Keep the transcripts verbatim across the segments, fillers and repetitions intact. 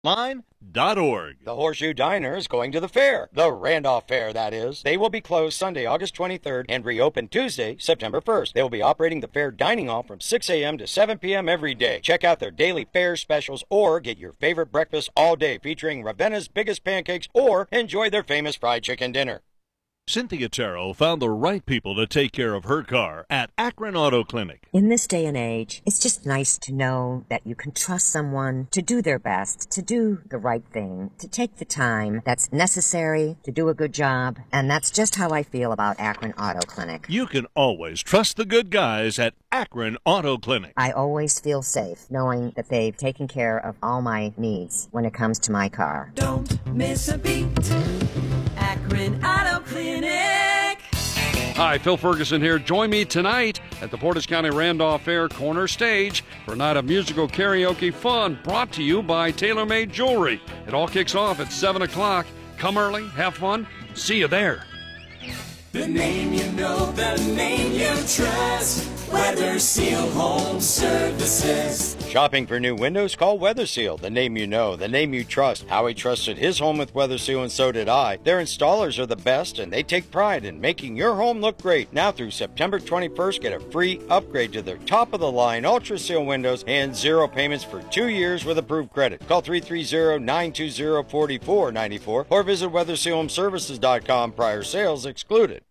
line dot org. The Horseshoe Diner is going to the fair. The Randolph Fair, that is. They will be closed Sunday, August twenty-third, and reopen Tuesday, September first. They will be operating the fair dining hall from six a.m. to seven p.m. every day. Check out their daily fair specials or get your favorite breakfast all day featuring Ravenna's biggest pancakes or enjoy their famous fried chicken dinner. Cynthia Terrell found the right people to take care of her car at Akron Auto Clinic. In this day and age, it's just nice to know that you can trust someone to do their best, to do the right thing, to take the time that's necessary to do a good job. And that's just how I feel about Akron Auto Clinic. You can always trust the good guys at Akron Auto Clinic. I always feel safe knowing that they've taken care of all my needs when it comes to my car. Don't miss a beat. Akron Auto Clinic. Hi, Phil Ferguson here. Join me tonight at the Portage County Randolph Fair Corner Stage for a night of musical karaoke fun brought to you by TaylorMade Jewelry. It all kicks off at seven o'clock. Come early, have fun. See you there. The name you know, the name you trust. Weather Seal Home Services. Shopping for new windows? Call Weather Seal, the name you know, the name you trust. Howie trusted his home with Weather Seal, and so did I. Their installers are the best, and they take pride in making your home look great. Now through September twenty-first, get a free upgrade to their top-of-the-line Ultra Seal windows and zero payments for two years with approved credit. Call three three zero, nine two zero, four four nine four or visit weather seal home services dot com. Prior sales excluded.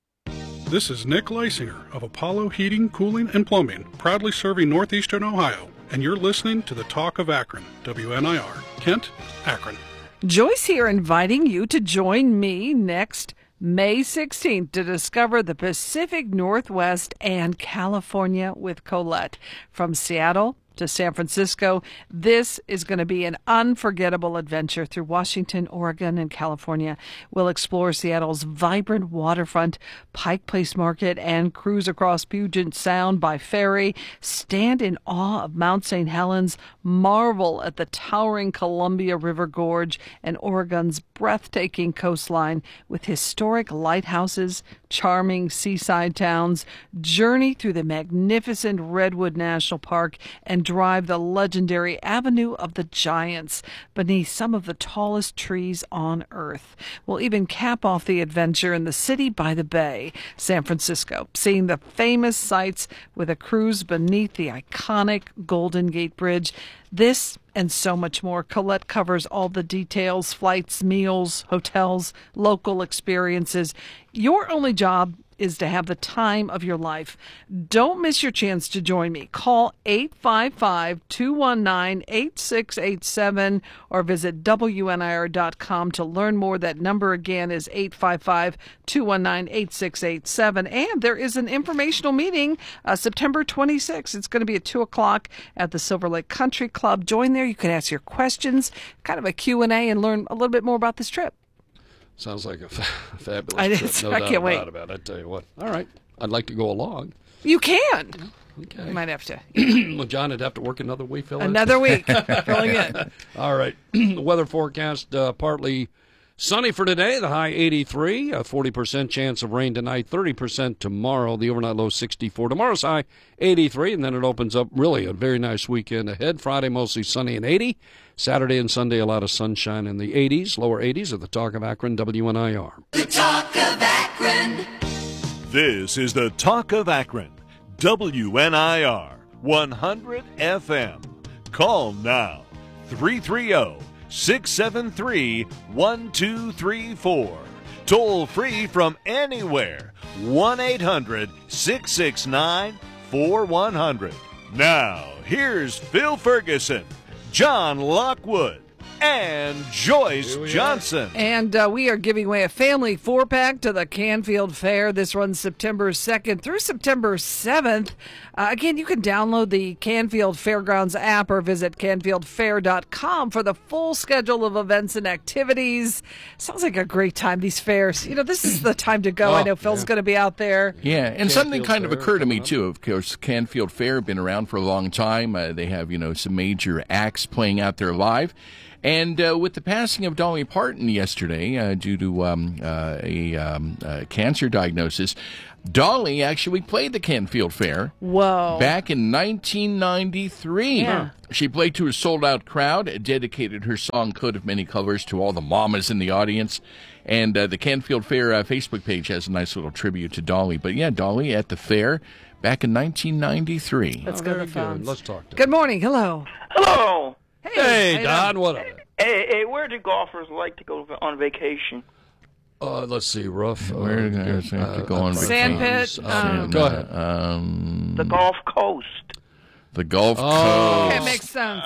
This is Nick Leisinger of Apollo Heating, Cooling, and Plumbing, proudly serving Northeastern Ohio, and you're listening to the Talk of Akron, W N I R, Kent, Akron. Joyce here inviting you to join me next May sixteenth to discover the Pacific Northwest and California with Colette. From Seattle to San Francisco, this is going to be an unforgettable adventure through Washington, Oregon, and California. We'll explore Seattle's vibrant waterfront, Pike Place Market, and cruise across Puget Sound by ferry, stand in awe of Mount Saint Helens, marvel at the towering Columbia River Gorge and Oregon's breathtaking coastline with historic lighthouses, charming seaside towns, journey through the magnificent Redwood National Park, and drive the legendary Avenue of the Giants beneath some of the tallest trees on Earth. We'll even cap off the adventure in the city by the bay, San Francisco, seeing the famous sights with a cruise beneath the iconic Golden Gate Bridge. This and so much more. Colette covers all the details: flights, meals, hotels, local experiences. Your only job is to have the time of your life. Don't miss your chance to join me. Call eight five five, two one nine, eight six eight seven or visit W N I R dot com to learn more. That number again is eight five five, two one nine, eight six eight seven. And there is an informational meeting uh, September twenty-sixth. It's going to be at two o'clock at the Silver Lake Country Club. Join there. You can ask your questions, kind of a Q and A, and learn a little bit more about this trip. Sounds like a fa- fabulous I, trip. No I doubt can't wait. about it. I tell you what. All right. I'd like to go along. You can. Okay. You might have to. Well, John, I'd have to work another week, Phil. Another week. Filling in. All right. The weather forecast, uh, partly sunny for today. The high eighty-three. A forty percent chance of rain tonight. thirty percent tomorrow. The overnight low sixty-four. Tomorrow's high eighty-three. And then it opens up really a very nice weekend ahead. Friday mostly sunny and eighty. Saturday and Sunday a lot of sunshine in the eighties. Lower eighties at the Talk of Akron, W N I R. The Talk of Akron. This is the Talk of Akron, W N I R, one hundred F M. Call now, three three zero, six seven three, one two three four. Toll free from anywhere, one eight hundred, six six nine, four one zero zero. Now, here's Phil Ferguson, John Lockwood, and Joyce Johnson. And uh, we are giving away a family four-pack to the Canfield Fair. This runs September second through September seventh. Uh, again, you can download the Canfield Fairgrounds app or visit canfield fair dot com for the full schedule of events and activities. Sounds like a great time, these fairs. You know, this is the time to go. Oh, I know Phil's yeah. going to be out there. Yeah, and Canfield something kind of Fair, occurred to me, uh-huh. too. Of course, Canfield Fair, been around for a long time. Uh, they have, you know, some major acts playing out there live. And uh, with the passing of Dolly Parton yesterday, uh, due to um, uh, a um, uh, cancer diagnosis, Dolly actually played the Canfield Fair. Whoa. Back in nineteen ninety-three. Yeah. She played to a sold-out crowd, dedicated her song Coat of Many Colors to all the mamas in the audience. And uh, the Canfield Fair uh, Facebook page has a nice little tribute to Dolly. But yeah, Dolly at the fair back in nineteen ninety-three. Let's Oh, go to very the good. phones. Let's talk to Good morning. Hello. Hello. Hey, how you Don, doing? what up? Hey, hey, where do golfers like to go on vacation? Uh, let's see, rough. Where uh, do guys have to go on Sand vacation? pit, Um, um, go ahead. Um, The Gulf Coast. the Gulf Oh. Coast. Okay, makes sense.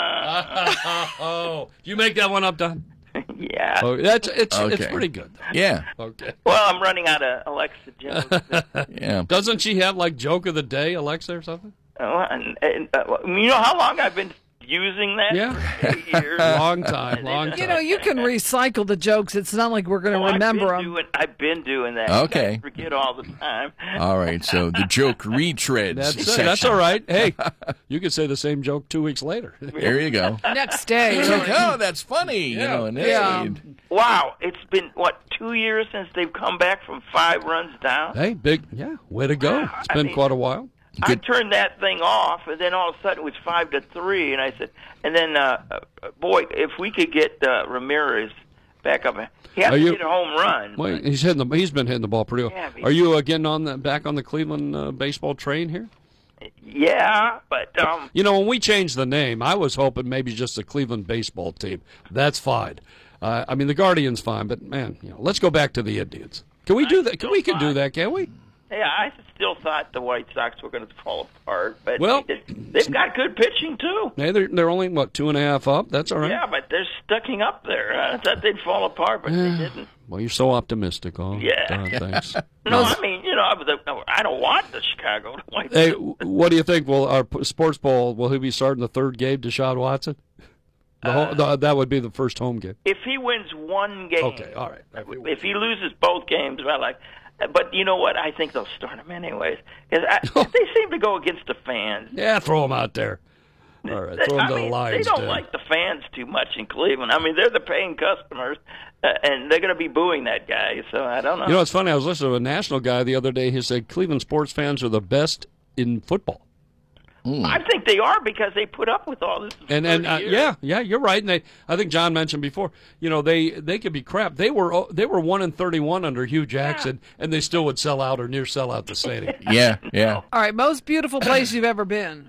Oh, you make that one up, Don? Yeah. Oh, that's it's it's Okay. pretty good. Yeah, Okay. Well, I'm running out of Alexa Jones. yeah. Doesn't she have like joke of the day, Alexa, or something? Uh, and, and, uh, you know how long I've been using that? Yeah. For eight years. Long time, long You time. know, you can recycle the jokes. It's not like we're going to Oh, remember I've been them. Doing, I've been doing that. Okay. You guys forget all the time. All right, so the joke retreads. That's it. section. That's all right. Hey, you could say the same joke two weeks later. There you go. Next day. It's like, oh, that's funny. You know, and Yeah. hey, Wow, it's been, what, two years since they've come back from five runs down? Hey, big, yeah, way to go. It's been quite a while. I turned that thing off, and then all of a sudden it was five to three, and I said, and then, uh, uh, boy, if we could get uh, Ramirez back up, he has Are to you- hit a home run. Well, he's hitting the. He's been hitting the ball pretty well. Yeah, but- Are you uh, getting on the back on the Cleveland uh, baseball train here? Yeah, but um, You know, when we changed the name, I was hoping maybe just the Cleveland baseball team. That's fine. Uh, I mean, the Guardians fine, but man, you know, let's go back to the Indians. Can we do that? Can we can do that? Can we? yeah, I still thought the White Sox were going to fall apart, but Well- they, they've got good pitching too. Hey, they're they're only what two and a half up. That's all right. Yeah, but they're stucking up there. I thought they'd fall apart, but they didn't. Well, you're so optimistic. Oh, Yeah. Don, thanks. No, I mean, you know, I, was a, I don't want the Chicago White Sox. Hey, what do you think? Will our p- sports ball? Will he be starting the third game? Deshaun Watson. The whole, the, that would be the first home game. If he wins one game, Okay, all right. if he loses both games, well, like, but you know what? I think they'll start him anyways because they seem to go against the fans. Yeah, throw him out there. All right, throw him I to mean, the Lions. they don't den. like the fans too much in Cleveland. I mean, they're the paying customers, uh, and they're going to be booing that guy. So I don't know. You know, it's funny. I was listening to a national guy the other day. He said Cleveland sports fans are the best in football. I think they are because they put up with all this. for And and thirty uh, years. yeah, yeah, you're right. And they, I think John mentioned before. You know, they they could be crap. They were oh, they were one and thirty-one under Hugh Jackson, and they still would sell out or near sell out the stadium. yeah, yeah. All right, most beautiful place you've ever been.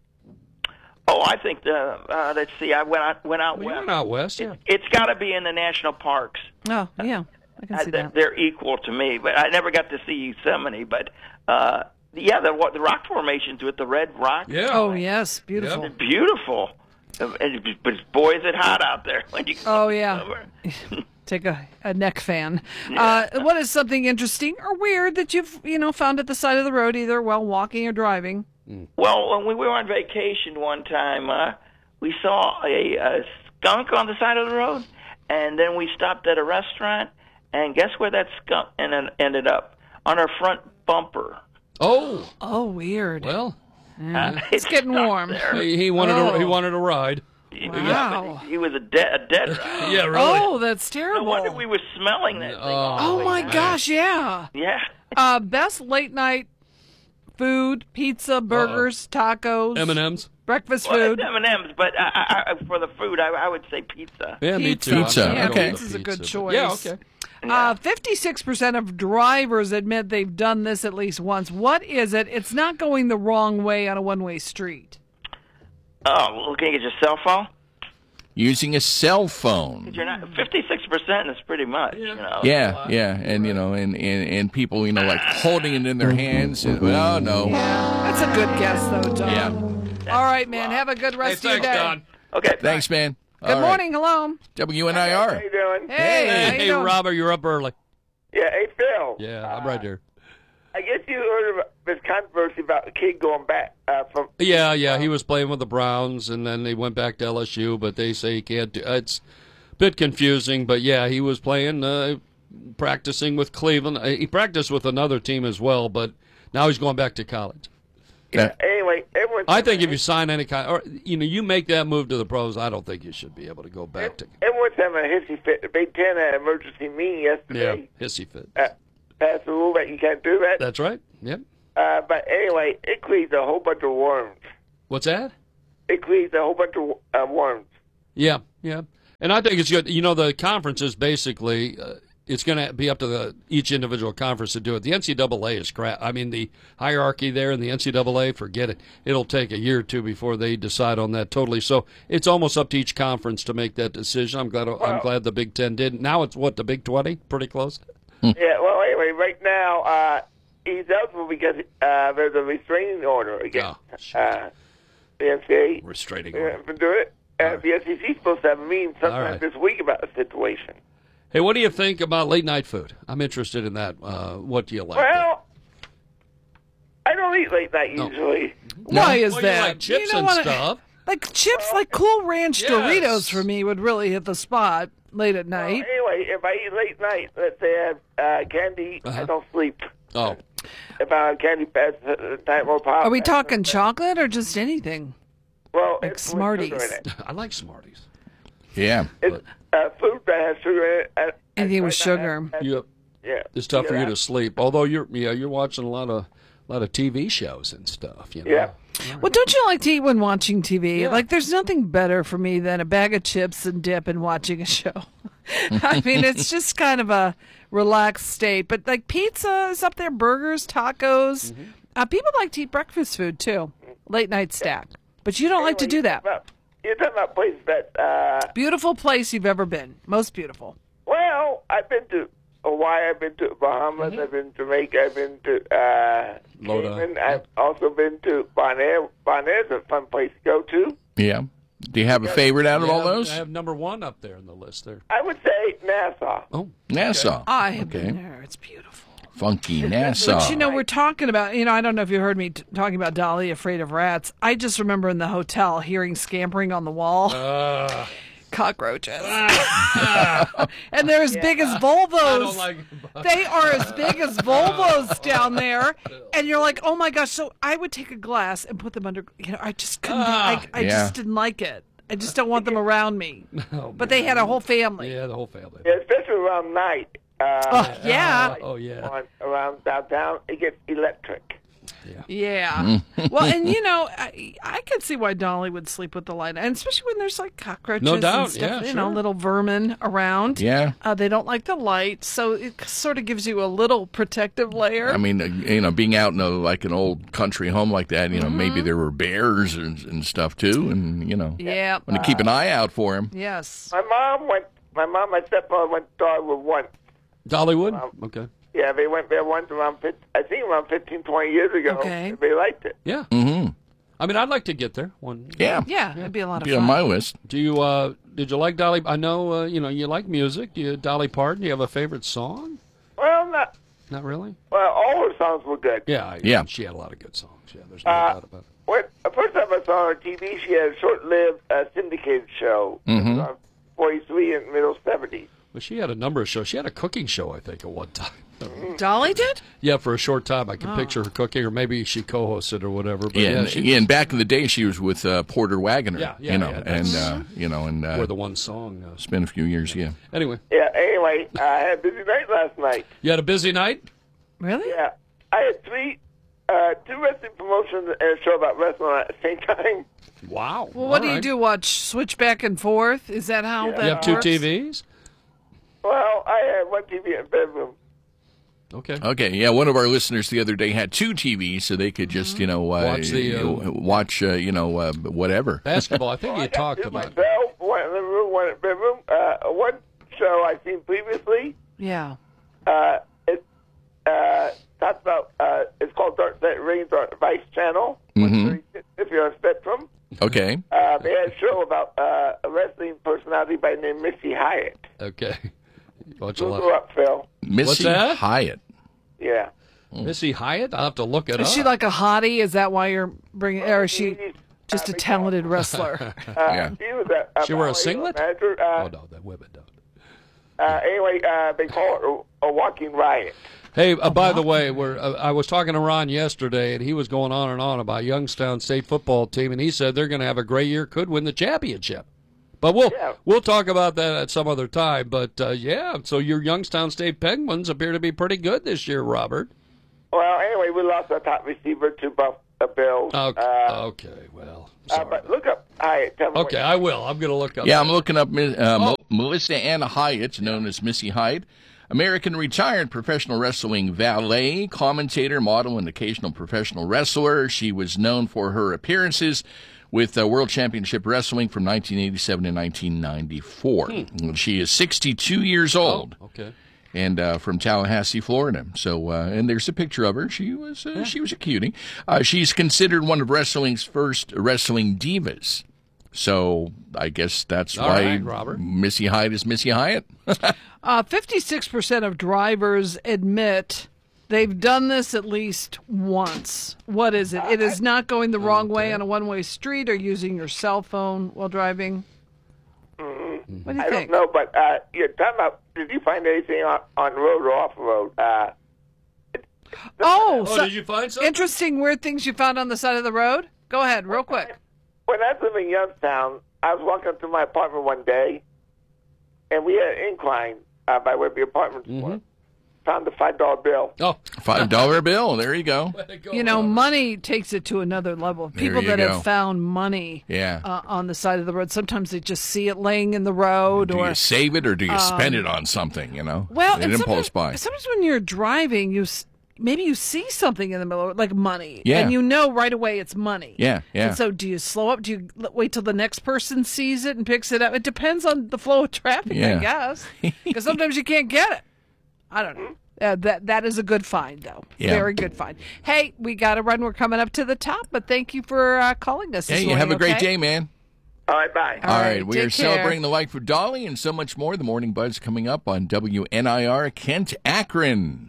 Oh, I think the. Uh, let's see. I went out. Went out Well, you west. went out west, yeah. It's got to be in the national parks. Oh, yeah, I can Uh, see they're, that. they're equal to me, but I never got to see Yosemite. But uh, yeah, the what the rock formations with the red rock. Yeah. Oh, yes, beautiful. They're beautiful. Uh, and, but boy, is it hot out there when you. Oh, yeah. Summer. Take a, a neck fan. Uh, what is something interesting or weird that you've you know found at the side of the road, either while walking or driving? Well, when we were on vacation one time, uh, we saw a, a skunk on the side of the road, and then we stopped at a restaurant, and guess where that skunk en- ended up? On our front bumper. Oh, Oh, weird. well, Uh, It's getting stuck warm. there. he, he wanted Oh. a, he wanted a ride. Wow. He was a dead, a dead rat. Yeah, really. Oh, that's No terrible. wonder we were smelling that thing. all the Oh way my down. gosh, yeah. Yeah. Uh, best late night food, pizza, burgers, tacos, M and M's. breakfast Well, food. it's M and M's, but I, I, I, for the food, I, I would say pizza. Yeah, me Pizza. too. Pizza, I'm gonna go okay. with the Pizza's a good pizza, but- choice. Yeah, okay. Uh, fifty-six percent of drivers admit they've done this at least once. What is it? It's not going the wrong way on a one-way street. Oh, looking at your cell phone? Using a cell phone. You're not fifty-six percent is pretty much, you know. Yeah, yeah, and you know, and, and, and people, you know, like holding it in their hands. And, oh no. That's a good guess, though, John. Yeah. All right, man. Have a good Hey, rest of your thanks, day. Don. Okay. Thanks, man. Good All right. morning. Hello. W N I R. How you doing? Hey, Hey, how you hey, doing? Robert, you're up early. Yeah, hey Phil. Yeah, I'm right there. I guess you heard of this controversy about the kid going back uh, from. Yeah, yeah, he was playing with the Browns, and then they went back to L S U, but they say he can't do it's a bit confusing, but yeah, he was playing, uh, practicing with Cleveland. Uh, He practiced with another team as well, but now he's going back to college. Yeah. Anyway, everyone with I him think if and- you sign any kind, or you know, you make that move to the pros, I don't think you should be able to go back to. Everyone's having a hissy fit. The Big Ten had an emergency meeting Yeah, yesterday. hissy fit. Uh, passed a rule that you can't do that. That's right. Yep. Uh, but anyway, it creates a whole bunch of worms. What's that? It creates a whole bunch of uh, worms. Yeah, yeah. And I think it's good. You know, the conference is basically, uh, it's going to be up to the each individual conference to do it. The N C double A is crap. I mean, the hierarchy there in the N C double A, forget it. It'll take a year or two before they decide on that totally. So it's almost up to each conference to make that decision. I'm glad. I'm glad the Big Ten did. Now it's what, the Big twenty? Pretty close. Yeah. Well, anyway, right now uh, he's eligible because uh, there's a restraining order against Oh, uh, the N C double A. Restraining uh, order. for doing it. Uh, the S E C is supposed to have a meeting sometime right. this week about the situation. Hey, what do you think about late night food? I'm interested in that. Uh, what do you like? Well, I don't eat late night No. usually. Why is Well, you that? like chips don't and wanna- stuff. Like chips, like Cool Ranch Yes. Doritos for me would really hit the spot late at Well, night. anyway, if I eat late night, let's say I have uh, candy, Uh-huh. I don't sleep. Oh, If I have candy past the time or pop. Are we talking chocolate or just anything? Well, like it's with Smarties? sugar in it. I like Smarties. Yeah. It's uh, food that has sugar in it. I- I Anything with try not to sugar. have- You, Yeah. it's tough for you Yeah. to sleep. Although you're, yeah, you're watching a lot of, lot of T V shows and stuff. You know? Yeah. Well, don't you like to eat when watching T V? Yeah. Like, there's nothing better for me than a bag of chips and dip and watching a show. I mean, it's just kind of a relaxed state. But, like, pizza is up there, burgers, tacos. Mm-hmm. Uh, people like to eat breakfast food, too. Late night stack. But you don't like to Anyway, do that. You're talking about, you're talking about places that, uh, Beautiful place you've ever been. Most beautiful. well, I've been to Hawaii, I've been to Bahamas, Mm-hmm. I've been to Jamaica, I've been to uh, Lodi. Cayman. I've also been to Bonaire. Bonaire's a fun place to go to. Yeah. Do you have a favorite out of I all have- those? I have number one up there in the list there. I would say Nassau. Oh, Nassau. I have Okay. been there. It's beautiful. Funky Nassau. But, you know, we're talking about, you know, I don't know if you heard me t- talking about Dolly Afraid of Rats. I just remember in the hotel hearing scampering on the wall. uh, Cockroaches. And they're as big as Volvos. I don't like. They are as big as Volvos down there. And you're like, oh my gosh. So I would take a glass and put them under, you know, I just couldn't, I, I Yeah. just didn't like it. I just don't want them around me. But they had a whole family. Yeah, the whole family. Yeah, especially around night. Uh, Oh, yeah. Oh yeah. on, around downtown, it gets electric. Yeah. Well, and you know, I, I can see why Dolly would sleep with the light, and especially when there's like cockroaches No doubt, and stuff, yeah, you know, sure. little vermin around. Yeah. Uh, they don't like the light, so it sort of gives you a little protective layer. I mean, uh, you know, being out in a, like an old country home like that, you know, maybe there were bears and, and stuff too, and you know, yeah. want to keep an eye out for him. Yes. My mom went. My mom, my stepmother went to Dollywood once. Dollywood. Okay. Yeah, they went there once around, fif- I think around fifteen, twenty years ago. Okay. And they liked it. Yeah. Mm-hmm. I mean, I'd like to get there. One. Yeah. Yeah, it'd be a lot of Be fun. on my list. Do you? Uh, did you like Dolly? I know. Uh, you know, you like music. Do you, Dolly Parton. Do you have a favorite song? Well, not. Not really. Well, all her songs were good. Yeah. I, Yeah. She had a lot of good songs. Yeah. There's no Uh, doubt about it. When, the first time I saw her on T V, she had a short-lived uh, syndicated show. Mhm. It was on forty-three in the middle seventies. But she had a number of shows. She had a cooking show, I think, at one time. Dolly did? Yeah, for a short time. I can Oh. picture her cooking, or maybe she co-hosted or whatever. But Yeah, yeah, and, she yeah, and back in the day, she was with uh, Porter Wagoner. Yeah, yeah, you know, yeah, and that's- uh, you know, and uh, were the one song. Uh, it's been a few years. Yeah. anyway, Yeah, anyway, I had a busy night last night. you had a busy night. Really? Yeah, I had three, uh, two wrestling promotions and a show about wrestling at the same time. Wow. Well, what All do you right. do? Watch switch back and forth? Is that how that You have two works? T Vs. Well, I had one T V in the bedroom. Okay. Okay. Yeah. One of our listeners the other day had two T Vs, so they could just you know uh, Watch the, uh, watch uh, you know uh, whatever. Basketball. I think Well, you I got talked two about. myself, one in the room, one in the bedroom. Uh, one show I've seen previously. Yeah. Uh, it uh, talks about. Uh, it's called Dark Side Rings on the Vice Channel. Mhm. If you're on Spectrum, Okay. uh, they had a show about uh, a wrestling personality by the name Missy Hyatt. Okay. Watch a Look lot. her up, Phil. Missy that? Hyatt. Yeah. Missy Hyatt. I'll have to look it Is up. she like a hottie? Is that why you're bringing, or is she She's, just uh, a talented wrestler? Uh, Yeah. She was a, a She wear a ballet singlet? Manager. Uh, Oh no, that women don't. uh, anyway, uh, they call her a, a walking riot. Hey, uh, by the way, we're, uh, I was talking to Ron yesterday, and he was going on and on about Youngstown State football team, and he said they're going to have a great year, could win the championship. But we'll Yeah. we'll talk about that at some other time. But, uh, yeah, so your Youngstown State Penguins appear to be pretty good this year, Robert. Well, anyway, we lost our top receiver to Buff uh, Bills. Okay, Uh, okay well, uh, but look up. Hi, tell me Okay, what- I will. I'm going to look up. Yeah, I'm looking up uh, Oh. Mo- Melissa Ann Hyatt, known as Missy Hyde, American retired professional wrestling valet, commentator, model, and occasional professional wrestler. She was known for her appearances with uh, World Championship Wrestling from nineteen eighty-seven to nineteen ninety-four. Hmm. She is sixty-two years old. Oh, okay. And uh, from Tallahassee, Florida. So, uh, and there's a picture of her. She was uh, Yeah. she was a cutie. Uh, she's considered one of wrestling's first wrestling divas. So I guess that's All why right, Robert. Missy Hyde is Missy Hyatt. Uh, fifty-six percent of drivers admit they've done this at least once. What is it? It is not going the wrong way on a one-way street or using your cell phone while driving. Mm, What do you I think? don't know, but uh, you're talking about, did you find anything on, on road or off road? Uh, Oh, Oh, so did you find something? interesting, weird things you found on the side of the road? Go ahead, real quick. when I was living in Youngstown, I was walking up to my apartment one day, and we had an incline uh, by where the apartments were. Found the five dollar bill. Oh, Five dollar bill. There you go. You know, money takes it to another level. There People you that go. have found money Yeah. uh, on the side of the road, sometimes they just see it laying in the road. Do or you save it or do you spend um, it on something? You know, Well, an and impulse sometimes, buy. sometimes when you're driving, you s- maybe you see something in the middle, like money, Yeah. and you know right away it's money. Yeah, yeah. And so, do you slow up? Do you l- wait till the next person sees it and picks it up? It depends on the flow of traffic, Yeah. I guess, because sometimes you can't get it. I don't know. Uh, that that is a good find, though. Yeah. Very good find. Hey, we got to run. We're coming up to the top, but thank you for uh, calling us. Hey, this you have a morning, great okay? day, man. All right, bye. All right, we take are care. celebrating the life of Dolly and so much more. The Morning Buzz coming up on W N I R, Kent, Akron.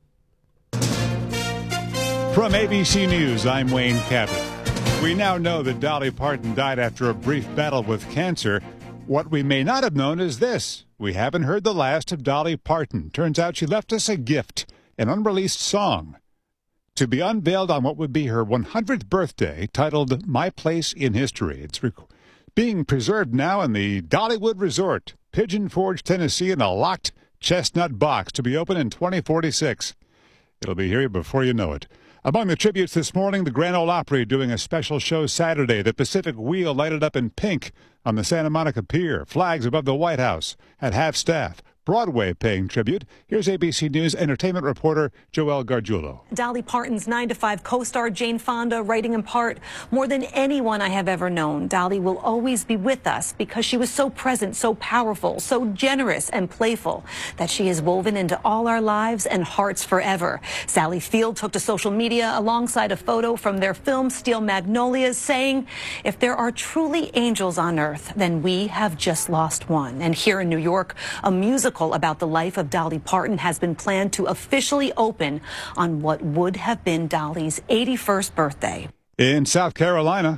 From A B C News, I'm Wayne Cabot. We now know that Dolly Parton died after a brief battle with cancer. What we may not have known is this. We haven't heard the last of Dolly Parton. Turns out she left us a gift, an unreleased song, to be unveiled on what would be her one hundredth birthday, titled My Place in History. It's rec- being preserved now in the Dollywood Resort, Pigeon Forge, Tennessee, in a locked chestnut box to be open in twenty forty-six. It'll be here before you know it. Among the tributes this morning, the Grand Ole Opry doing a special show Saturday. The Pacific Wheel lighted up in pink on the Santa Monica Pier. Flags above the White House at half-staff. Broadway paying tribute. Here's A B C News entertainment reporter Joelle Gargiulo. Dolly Parton's nine to five co-star Jane Fonda writing in part, more than anyone I have ever known, Dolly will always be with us because she was so present, so powerful, so generous and playful that she is woven into all our lives and hearts forever. Sally Field took to social media alongside a photo from their film Steel Magnolias saying, if there are truly angels on earth, then we have just lost one. And here in New York, a musical about the life of Dolly Parton has been planned to officially open on what would have been Dolly's eighty-first birthday. In South Carolina,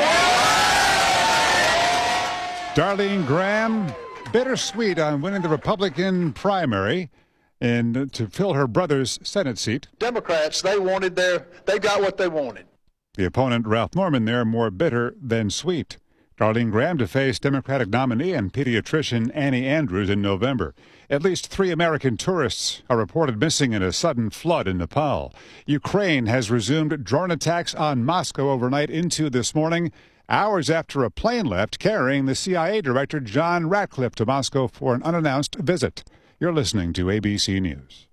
Darlene Graham, bittersweet on winning the Republican primary and to fill her brother's Senate seat. Democrats, they wanted their, they got what they wanted. The opponent, Ralph Norman, there more bitter than sweet. Darlene Graham to face Democratic nominee and pediatrician Annie Andrews in November. At least three American tourists are reported missing in a sudden flood in Nepal. Ukraine has resumed drone attacks on Moscow overnight into this morning, hours after a plane left carrying the C I A director John Ratcliffe to Moscow for an unannounced visit. You're listening to A B C News.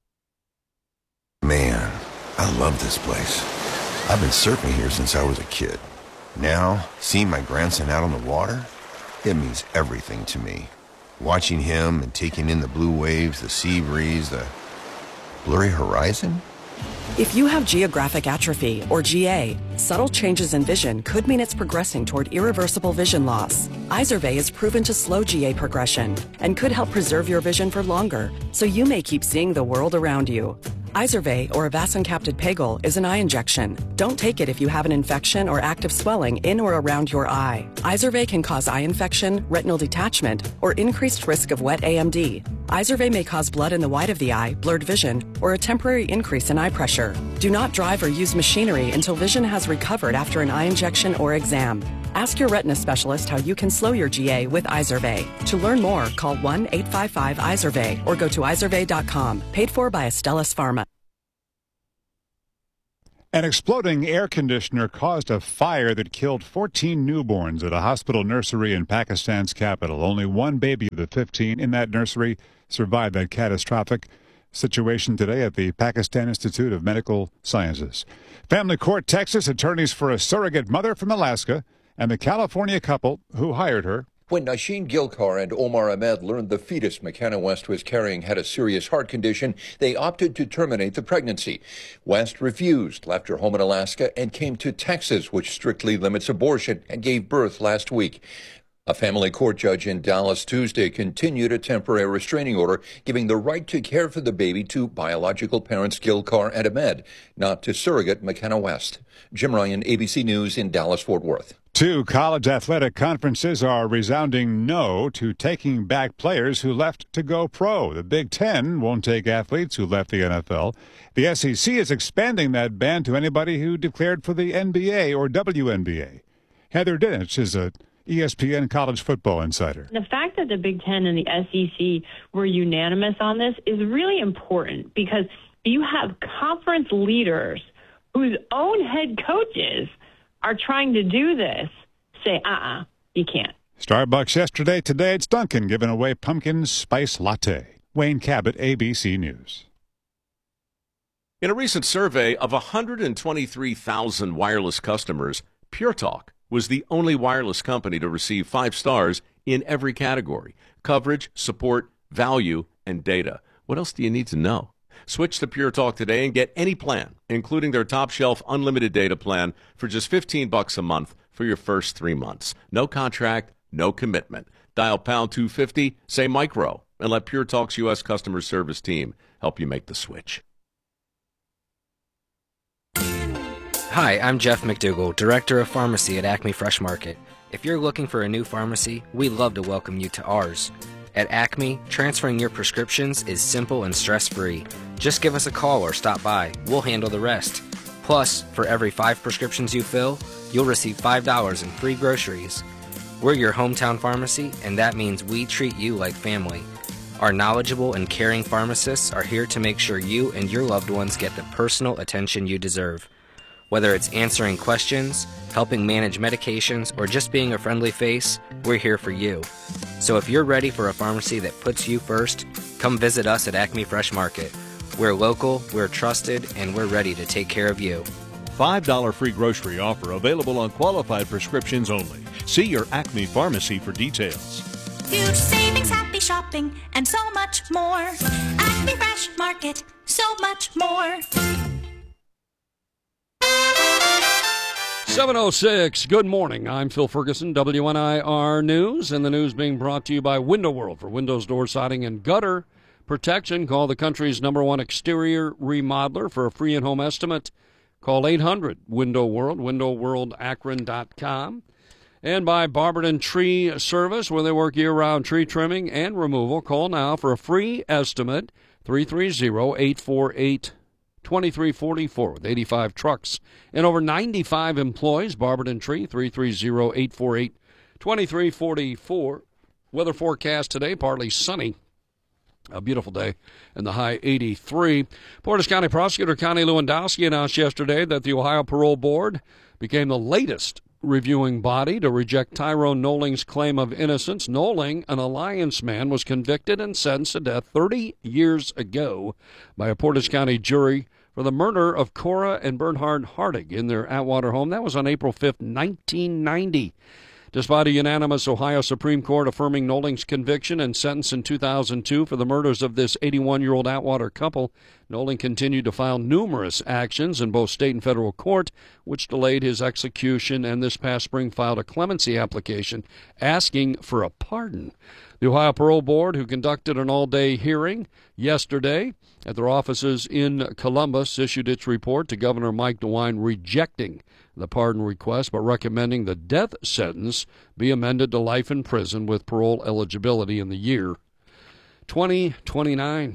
Man, I love this place. I've been surfing here since I was a kid. Now, seeing my grandson out on the water, it means everything to me. Watching him and taking in the blue waves, the sea breeze, the blurry horizon. If you have geographic atrophy, or G A, subtle changes in vision could mean it's progressing toward irreversible vision loss. Izervay is proven to slow G A progression and could help preserve your vision for longer, so you may keep seeing the world around you. Izervay, or avacincaptad pegol, is an eye injection. Don't take it if you have an infection or active swelling in or around your eye. Izervay can cause eye infection, retinal detachment, or increased risk of wet A M D. Izervay may cause blood in the white of the eye, blurred vision, or a temporary increase in eye pressure. Do not drive or use machinery until vision has recovered after an eye injection or exam. Ask your retina specialist how you can slow your G A with Izervay. To learn more, call one eight five five Izervay or go to izervay dot com. Paid for by Astellas Pharma. An exploding air conditioner caused a fire that killed fourteen newborns at a hospital nursery in Pakistan's capital. Only one baby of the fifteen in that nursery survived that catastrophic situation today at the Pakistan Institute of Medical Sciences. Family Court, Texas, attorneys for a surrogate mother from Alaska and the California couple who hired her. When Naishin Gilkar and Omar Ahmed learned the fetus McKenna West was carrying had a serious heart condition, they opted to terminate the pregnancy. West refused, left her home in Alaska, and came to Texas, which strictly limits abortion, and gave birth last week. A family court judge in Dallas Tuesday continued a temporary restraining order, giving the right to care for the baby to biological parents Gilkar and Ahmed, not to surrogate McKenna West. Jim Ryan, A B C News in Dallas-Fort Worth. Two college athletic conferences are resounding no to taking back players who left to go pro. The Big Ten won't take athletes who left the N F L. The S E C is expanding that ban to anybody who declared for the N B A or W N B A. Heather Dinich is a E S P N college football insider. The fact that the Big Ten and the S E C were unanimous on this is really important because you have conference leaders whose own head coaches are trying to do this, say, uh-uh, you can't. Starbucks yesterday, today it's Dunkin' giving away pumpkin spice latte. Wayne Cabot, A B C News. In a recent survey of one hundred twenty-three thousand wireless customers, Pure Talk was the only wireless company to receive five stars in every category: coverage, support, value, and data. What else do you need to know? Switch to Pure Talk today and get any plan, including their top-shelf unlimited data plan, for just fifteen bucks a month for your first three months. No contract, no commitment. Dial pound two fifty, say micro, and let Pure Talk's U S customer service team help you make the switch. Hi, I'm Jeff McDougall, Director of Pharmacy at Acme Fresh Market. If you're looking for a new pharmacy, we'd love to welcome you to ours. At Acme, transferring your prescriptions is simple and stress-free. Just give us a call or stop by. We'll handle the rest. Plus, for every five prescriptions you fill, you'll receive five dollars in free groceries. We're your hometown pharmacy, and that means we treat you like family. Our knowledgeable and caring pharmacists are here to make sure you and your loved ones get the personal attention you deserve. Whether it's answering questions, helping manage medications, or just being a friendly face, we're here for you. So if you're ready for a pharmacy that puts you first, come visit us at Acme Fresh Market. We're local, we're trusted, and we're ready to take care of you. five dollars free grocery offer available on qualified prescriptions only. See your Acme pharmacy for details. Huge savings, happy shopping, and so much more. Acme Fresh Market, so much more. seven oh six, good morning. I'm Phil Ferguson, W N I R News, and the news being brought to you by Window World. For windows, door siding, and gutter protection, call the country's number one exterior remodeler for a free in-home estimate. Call eight hundred Window World, window world akron dot com. And by Barberton Tree Service, where they work year-round tree trimming and removal. Call now for a free estimate, three three zero, eight four eight, two three four four. With eighty-five trucks and over ninety-five employees. Barberton Tree, three three zero, eight four eight, two three four four. Weather forecast today, partly sunny. A beautiful day, and the high eighty-three. Portage County Prosecutor Connie Lewandowski announced yesterday that the Ohio Parole Board became the latest reviewing body to reject Tyrone Nolling's claim of innocence. Nolling, an Alliance man, was convicted and sentenced to death thirty years ago by a Portage County jury for the murder of Cora and Bernhard Hardig in their Atwater home. That was on April fifth, nineteen ninety. Despite a unanimous Ohio Supreme Court affirming Nolling's conviction and sentence in two thousand two for the murders of this eighty-one-year-old Atwater couple, Nolan continued to file numerous actions in both state and federal court, which delayed his execution, and this past spring filed a clemency application asking for a pardon. The Ohio Parole Board, who conducted an all-day hearing yesterday at their offices in Columbus, issued its report to Governor Mike DeWine rejecting the pardon request, but recommending the death sentence be amended to life in prison with parole eligibility in the year twenty twenty-nine.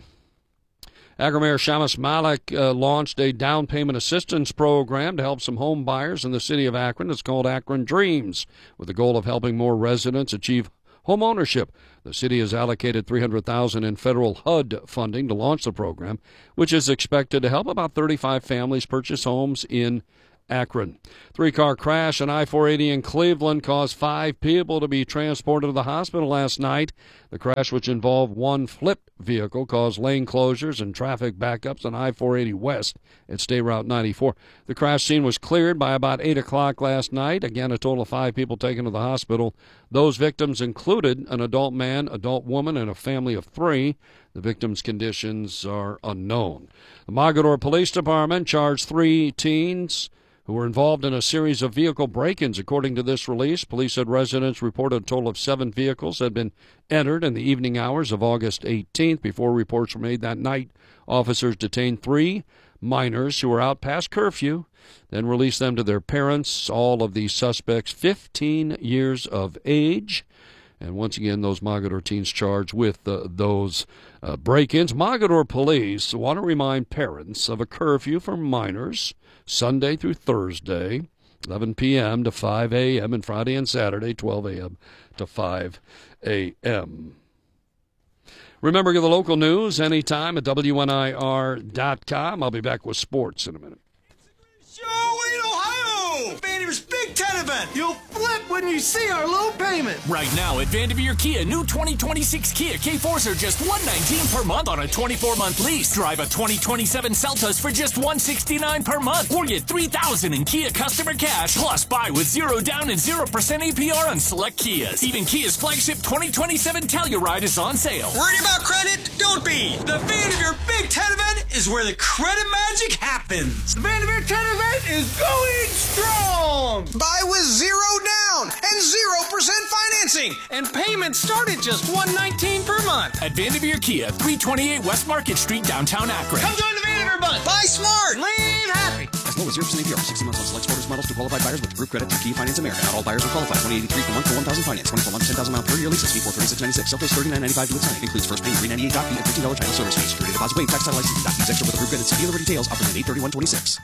Akron Mayor Shamus Malik uh, launched a down payment assistance program to help some home buyers in the city of Akron. It's called Akron Dreams, with the goal of helping more residents achieve home ownership. The city has allocated three hundred thousand dollars in federal H U D funding to launch the program, which is expected to help about thirty-five families purchase homes in Akron. Three-car crash on I four eighty in Cleveland caused five people to be transported to the hospital last night. The crash, which involved one flipped vehicle, caused lane closures and traffic backups on I four eighty West at State Route ninety-four. The crash scene was cleared by about eight o'clock last night. Again, a total of five people taken to the hospital. Those victims included an adult man, adult woman, and a family of three. The victims' conditions are unknown. The Mogadore Police Department charged three teens who were involved in a series of vehicle break-ins. According to this release, police said residents reported a total of seven vehicles had been entered in the evening hours of August eighteenth. Before reports were made that night, officers detained three minors who were out past curfew, then released them to their parents. All of these suspects fifteen years of age. And once again, those Mogadore teens charged with uh, those uh, break-ins. Mogadore police want to remind parents of a curfew for minors Sunday through Thursday, eleven p.m. to five a.m., and Friday and Saturday, twelve a.m. to five a.m. Remember, get the local news anytime at W N I R dot com. I'll be back with sports in a minute. Vanderveer's Big Ten event. You'll flip when you see our low payment. Right now at Vanderveer Kia, new twenty twenty-six Kia K fours are just one hundred nineteen dollars per month on a twenty-four month lease. Drive a twenty twenty-seven Seltos for just one hundred sixty-nine dollars per month, or get three thousand dollars in Kia customer cash. Plus, buy with zero down and zero percent A P R on select Kias. Even Kia's flagship twenty twenty-seven Telluride is on sale. Worried about credit? Don't be. The Vanderveer Big Ten event is where the credit magic happens. The Vanderveer ten event is going strong. Buy with zero down and zero percent financing, and payments start at just one hundred nineteen dollars per month. At Vanderveer Kia, three twenty-eight West Market Street, downtown Akron. Come join the Vanderveer bunch. Buy smart, live happy. As low as zero percent A P R for sixty months on select sports models to qualified buyers with approved credit through Kia Finance America. Not all buyers will qualify. twenty eighty-three per month for one thousand finance. twenty-four months, ten thousand mile per year leases. Fee for thirty-six ninety-six. Seltos thirty-nine ninety-five to sign. Includes first payment three ninety-eight doc fee and fifteen dollars title service fee. Security deposit waived. Tax title license. Doc fees extra with approved credit. See dealer details. Offered in eight thirty-one twenty-six.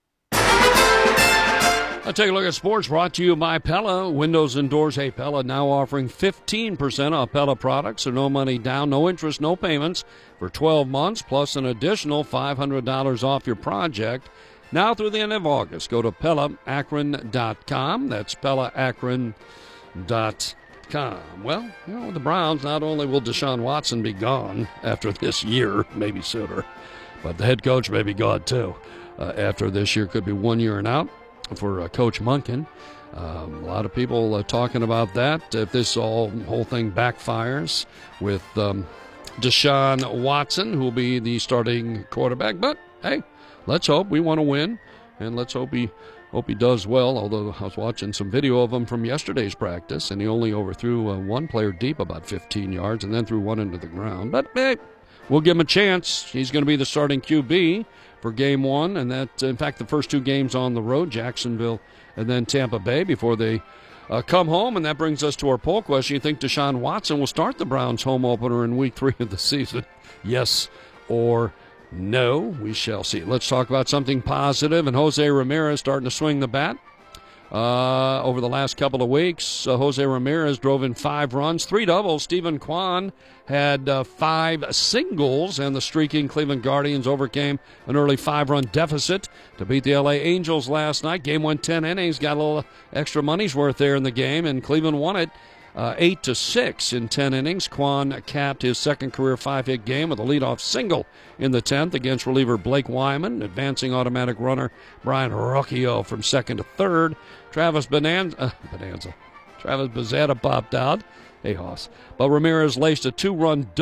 I'll take a look at sports brought to you by Pella. Windows and doors. Hey, Pella now offering fifteen percent off Pella products, so no money down, no interest, no payments for twelve months, plus an additional five hundred dollars off your project. Now through the end of August, go to Pella Akron dot com. That's Pella Akron dot com. Well, you know, the Browns, not only will Deshaun Watson be gone after this year, maybe sooner, but the head coach may be gone too uh, after this year. Could be one year and out for uh, Coach Monken. Um, a lot of people uh, talking about that. If this all whole thing backfires with um, Deshaun Watson, who will be the starting quarterback. But, hey, let's hope. We want to win, and let's hope he hope he does well, although I was watching some video of him from yesterday's practice, and he only overthrew uh, one player deep about fifteen yards and then threw one into the ground. But, hey, we'll give him a chance. He's going to be the starting Q B for game one, and that, in fact, the first two games on the road, Jacksonville and then Tampa Bay, before they uh, come home. And that brings us to our poll question. You think Deshaun Watson will start the Browns home opener in week three of the season? Yes or no? We shall see. Let's talk about something positive, and Jose Ramirez starting to swing the bat. Uh, over the last couple of weeks, uh, Jose Ramirez drove in five runs, three doubles. Stephen Kwan had uh, five singles, and the streaking Cleveland Guardians overcame an early five-run deficit to beat the L A Angels last night. Game went ten innings, got a little extra money's worth there in the game, and Cleveland won it uh, eight to six in ten innings. Kwan capped his second career five-hit game with a leadoff single in the tenth against reliever Blake Wyman. Advancing automatic runner Brian Rocchio from second to third. Travis Bonanza, uh, Bonanza. Travis Bazzetta popped out. Hey, Hoss. But Ramirez laced a two-run double to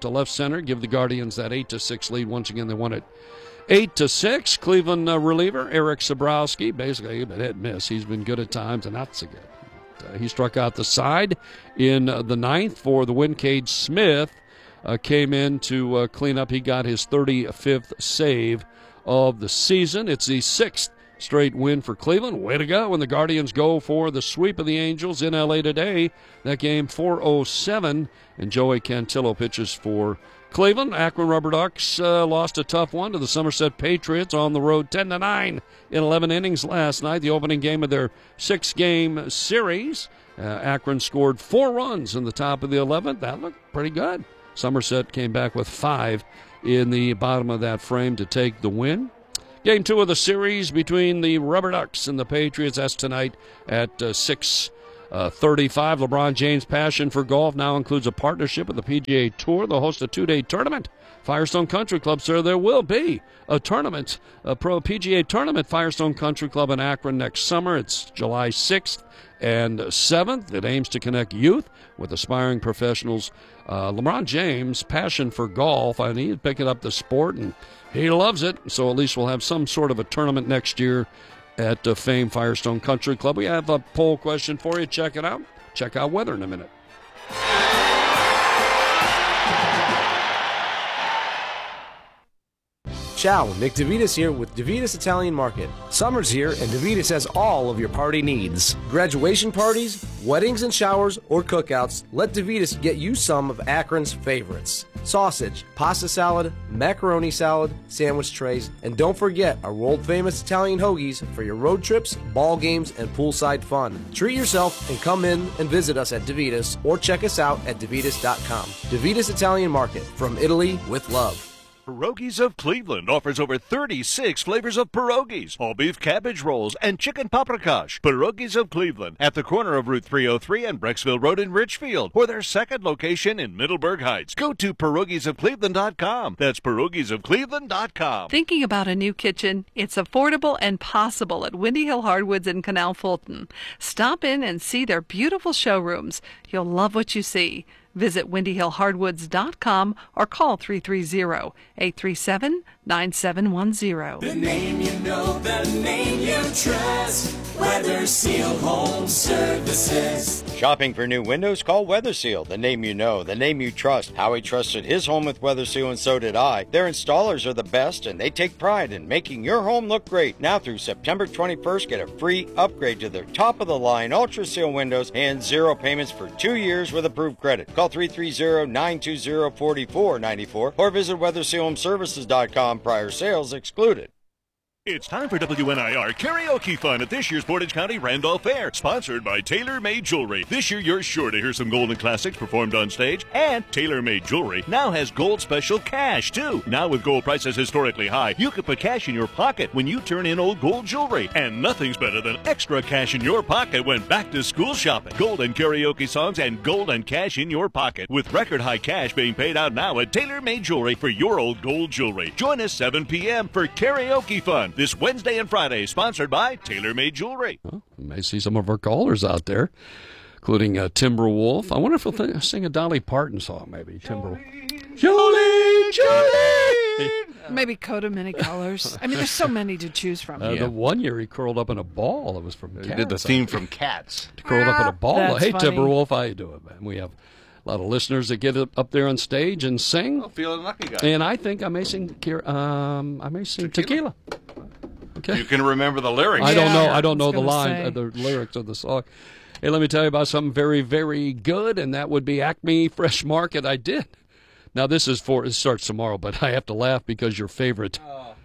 to left center, give the Guardians that eight to six lead. Once again, they won it eight to six. Cleveland uh, reliever Eric Sabrowski, basically a hit miss. He's been good at times and not so good. Uh, he struck out the side in uh, the ninth for the win. Cade Smith uh, came in to uh, clean up. He got his thirty-fifth save of the season. It's the sixth straight win for Cleveland. Way to go. When the Guardians go for the sweep of the Angels in L A today. That game four oh seven, and Joey Cantillo pitches for Cleveland. Akron Rubber Ducks uh, lost a tough one to the Somerset Patriots on the road ten to nine in eleven innings last night, the opening game of their six-game series. Uh, Akron scored four runs in the top of the eleventh. That looked pretty good. Somerset came back with five in the bottom of that frame to take the win. Game two of the series between the Rubber Ducks and the Patriots. That's tonight at uh, six thirty-five. LeBron James' passion for golf now includes a partnership with the P G A Tour. They'll host a two-day tournament. Firestone Country Club, sir, there will be a tournament, a pro P G A tournament, Firestone Country Club in Akron next summer. It's July sixth and seventh. It aims to connect youth with aspiring professionals. Uh, LeBron James' passion for golf, I mean, he's picking up the sport, and he loves it. So at least we'll have some sort of a tournament next year at uh, famed Firestone Country Club. We have a poll question for you. Check it out. Check out weather in a minute. Ciao, Nick DeVitas here with DeVitas Italian Market. Summer's here and DeVitas has all of your party needs. Graduation parties, weddings and showers, or cookouts, let DeVitas get you some of Akron's favorites. Sausage, pasta salad, macaroni salad, sandwich trays, and don't forget our world-famous Italian hoagies for your road trips, ball games, and poolside fun. Treat yourself and come in and visit us at DeVitas or check us out at DeVitas dot com. DeVitas Italian Market, from Italy with love. Pierogies of Cleveland offers over thirty-six flavors of pierogies, all beef cabbage rolls, and chicken paprikash. Pierogies of Cleveland at the corner of Route three oh three and Brecksville Road in Richfield, or their second location in Middleburg Heights. Go to pierogies of cleveland dot com. That's pierogies of cleveland dot com. Thinking about a new kitchen? It's affordable and possible at Windy Hill Hardwoods in Canal Fulton. Stop in and see their beautiful showrooms. You'll love what you see. Visit windy hill hardwoods dot com or call three three zero, eight three seven, nine seven one zero. The name you know, the name you trust. Weather Seal Home Services. Shopping for new windows? Call Weather Seal. The name you know, the name you trust. Howie trusted his home with Weather Seal, and so did I. Their installers are the best, and they take pride in making your home look great. Now through September twenty-first, get a free upgrade to their top-of-the-line Ultra Seal windows and zero payments for two years with approved credit. Call three three zero, nine two zero, four four nine four or visit weather seal home services dot com. Prior sales excluded. It's time for W N I R Karaoke Fun at this year's Portage County Randolph Fair, sponsored by Tailor Made Jewelry. This year, you're sure to hear some golden classics performed on stage, and Tailor Made Jewelry now has gold special cash, too. Now with gold prices historically high, you can put cash in your pocket when you turn in old gold jewelry, and nothing's better than extra cash in your pocket when back to school shopping. Golden karaoke songs and golden cash in your pocket, with record high cash being paid out now at Tailor Made Jewelry for your old gold jewelry. Join us seven p.m. for Karaoke Fun this Wednesday and Friday, sponsored by Tailor Made Jewelry. Well, you may see some of our callers out there, including uh, Timberwolf. I wonder if he'll th- sing a Dolly Parton song, maybe. Timberwolf. Jolie, Jolie! Maybe Coat of Many Colors. I mean, there's so many to choose from. Uh, yeah. The one year he curled up in a ball. That was from Cats. He did the theme from Cats. Curled up in a ball. That's Hey, funny. Timberwolf, how you doing, man? We have a lot of listeners that get up there on stage and sing. Oh, feeling lucky, guy. And I think I may sing, um, I may sing tequila. Okay. You can remember the lyrics. I don't Yeah, know. I don't I know was the gonna line, say. uh, the lyrics of the song. Hey, let me tell you about something very, very good, and that would be Acme Fresh Market. I did. Now this is for it starts tomorrow, but I have to laugh because your favorite,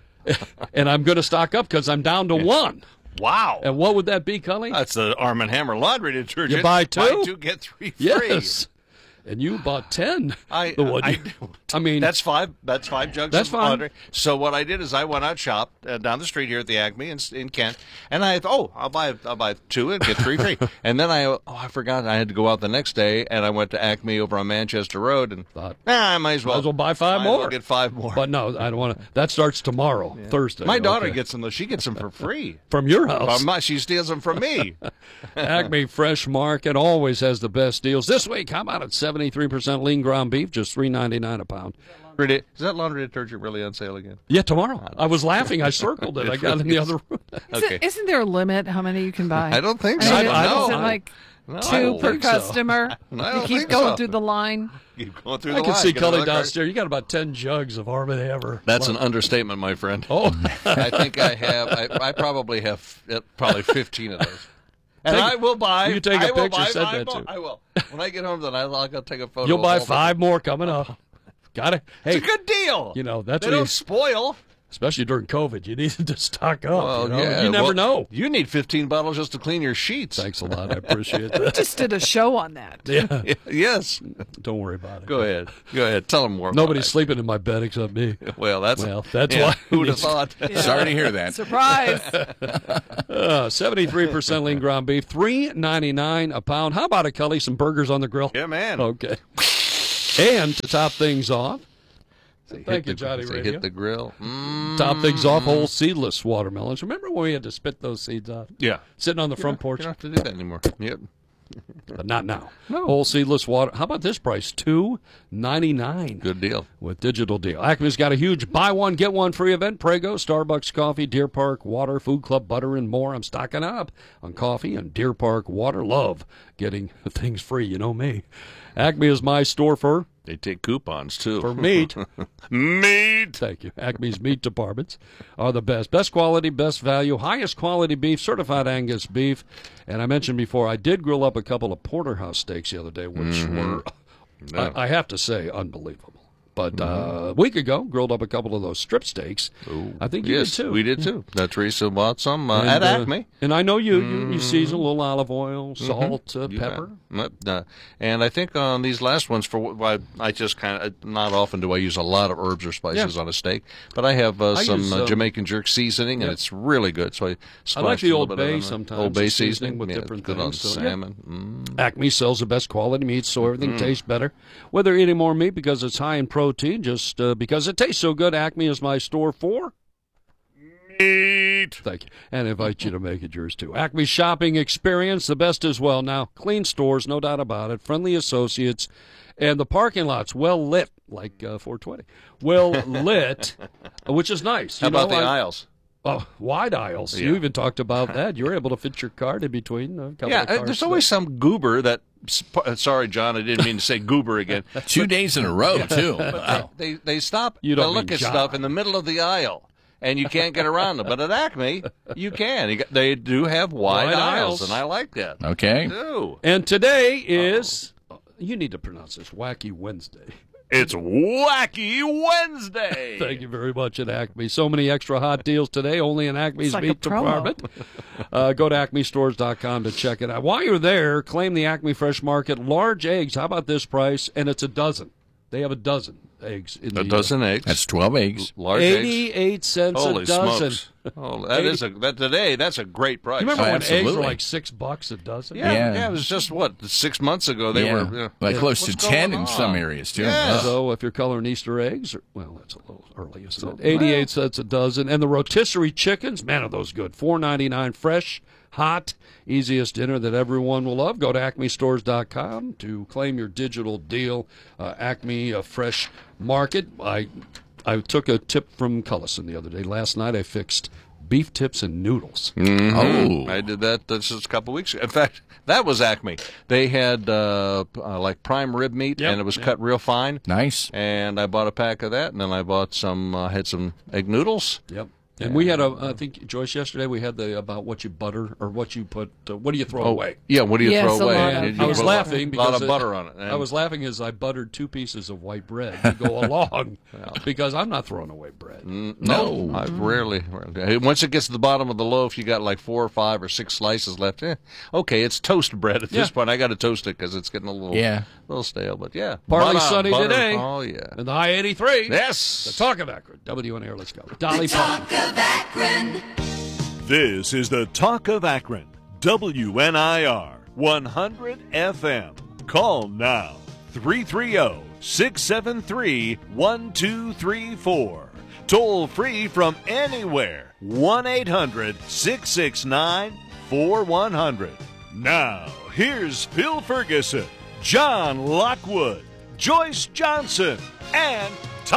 and I'm going to stock up because I'm down to one. Wow. And what would that be, Cully? That's the Arm and Hammer laundry detergent. You buy two? Buy two, get three free. Yes. And you bought ten. I, The one I, you- I mean, that's five. That's five jugs That's of fine. laundry. So what I did is I went out shop uh, down the street here at the Acme in, in Kent, and I thought, oh, I'll buy I'll buy two and get three free. And then I oh I forgot I had to go out the next day, and I went to Acme over on Manchester Road and thought, nah, I might as well might as well buy five might as well more. get five more. But no, I don't want to. That starts tomorrow, Thursday. My daughter Okay. gets them. though. She gets them for free from your house. From my- she steals them from me. Acme Fresh Market always has the best deals. This week, how about at seven seventy-three percent lean ground beef, just three ninety-nine a pound. Is that laundry detergent really on sale again? Yeah, tomorrow. I was laughing. I circled it. I got it in the other room. Is it, isn't there a limit how many you can buy? I don't think I so. mean, I don't is it know. like No, two per think so. customer? No, I you don't keep think going so. through the line. Keep going through I the can line. see Get Kelly another card. downstairs. You got about ten jugs of Arm and Hammer. That's an understatement, my friend. Oh. I think I have. I, I probably have uh, probably fifteen of those. And Take- I will buy. you take a I will picture, buy send five that more. to- I will. When I get home, then I'll, I'll go take a photo. You'll of buy all five more coming up. Got it. Hey, It's a good deal. You know that's They what don't you, spoil. especially during COVID. You needed to stock up. Well, you know? yeah. You never well, know. You need fifteen bottles just to clean your sheets. Thanks a lot. I appreciate We that. just did a show on that. Yeah. Yes. Don't worry about it. Go ahead. Go ahead. Tell them more. Nobody's about sleeping in my bed except me. it. Well, that's Well, that's yeah, why. Who'd have thought? Sorry to hear that. Surprise. Uh, seventy-three percent lean ground beef, three ninety-nine a pound. How about it, Kelly? Some burgers on the grill? Yeah, man. Okay. And to top things off, They thank hit you, the, Johnny they Radio. hit the grill. Mm. Top things off, whole seedless watermelons. Remember when we had to spit those seeds out? Yeah. Sitting on the You front don't- porch? You don't have to do that anymore. Yep. But not now. No. Whole seedless water. How about this price? two ninety-nine. Good deal. With digital deal. Acme's got a huge buy one, get one free event. Prego, Starbucks coffee, Deer Park water, Food Club butter, and more. I'm stocking up on coffee and Deer Park water. Love getting things free. You know me. Acme is my store for They take coupons, too. For meat. Meat. Thank you. Acme's meat departments are the best. Best quality, best value, highest quality beef, certified Angus beef. And I mentioned before, I did grill up a couple of porterhouse steaks the other day, which Mhm. were, Yeah. I, I have to say, unbelievable. But uh, a week ago, grilled up a couple of those strip steaks. Ooh. I think you yes, did too. we did too. That Teresa bought some uh, And, at uh, Acme. and I know you, you, you Mhm. season a little olive oil, salt, Mhm. uh, You pepper. bet. Uh, and I think on these last ones, for what I, I just kind of not often do I use a lot of herbs or spices Yeah. on a steak, but I have uh, I some use, uh, um, Jamaican jerk seasoning, and yep. it's really good. So I, I like splashed the a little Old bit of Bay it on sometimes. Old the Bay seasoning seasoning with yeah, different good things. on so, yeah. salmon. Mm. Acme sells the best quality meat, so everything Mm. tastes better. Whether eating more meat because it's high in protein, just uh, because it tastes so good, Acme is my store for meat. Thank you. And I invite you to make it yours too. Acme shopping experience, the best as well. Now, clean stores, no doubt about it. Friendly associates. And the parking lot's well lit, like uh, four twenty. Well lit, which is nice. How You know, about the I- aisles? Oh, wide aisles. Yeah. You even talked about that. You were able to fit your cart in between a couple Yeah, of uh, cars. there's always some goober that. sp- uh, Sorry, John, I didn't mean to say goober again. Two days in a row, too. But Wow. they, they they stop You to don't look mean at John. stuff in the middle of the aisle, and you can't get around them. But at Acme, you can. You got- They do have wide, Wide aisles, aisles. and I like that. Okay. They do. And today is, you need to pronounce this, Wacky Wednesday. It's Wacky Wednesday. Thank you very much at Acme. So many extra hot deals today, only in Acme's It's like a meat promo. department. Uh, go to acme stores dot com to check it out. While you're there, claim the Acme Fresh Market. Large eggs, how about this price? And it's a dozen. They have a dozen eggs. In A the, dozen eggs. That's twelve eggs. Large eggs. eighty-eight cents Holy a dozen. smokes! Oh, that is a that today. That's a great price. You remember Oh, when eggs absolutely. were like six bucks a dozen? Yeah, Yeah. yeah, It was just what six months ago. They yeah. were yeah. like close What's to ten going in some on? areas, too. Yeah. Ugh. So if you're coloring Easter eggs, or, well, that's a little early, isn't So- it? eighty-eight cents a dozen. And the rotisserie chickens, man, are those good. four ninety-nine fresh, hot, easiest dinner that everyone will love. Go to acme stores dot com to claim your digital deal. Uh, Acme uh, Fresh Market. I I took a tip from Cullison the other day. Last night I fixed beef tips and noodles. Mhm. Oh. I did that this is a couple weeks ago. In fact, that was Acme. They had uh, p- uh, like prime rib meat, Yep. and it was cut real fine. Nice. And I bought a pack of that, and then I bought some. Uh, had some egg noodles. Yep. And we had a, I think, Joyce, yesterday we had the about what you butter or what you put, uh, what do you throw Oh, away? yeah. What do you Yes, throw a away? lot of- You- you I was put a laughing lot, because lot of it- butter on it. I was laughing as I buttered two pieces of white bread to go along because I'm not throwing away bread. Mm, No, I rarely, rarely. Once it gets to the bottom of the loaf, you got like four or five or six slices left. Eh, okay, it's toast bread at this Yeah. point. I got to toast it because it's getting a little, Yeah. little stale. But yeah, Partly butter, sunny butter. today. Oh yeah. And the high eighty-three. Yes. The talk of Akron. W N A R, let's go. Dolly Parton. This is the Talk of Akron, W N I R one hundred F M. Call now, three three zero, six seven three, one two three four. Toll free from anywhere, one eight hundred, six six nine, four one zero zero. Now, here's Phil Ferguson, John Lockwood, Joyce Johnson, and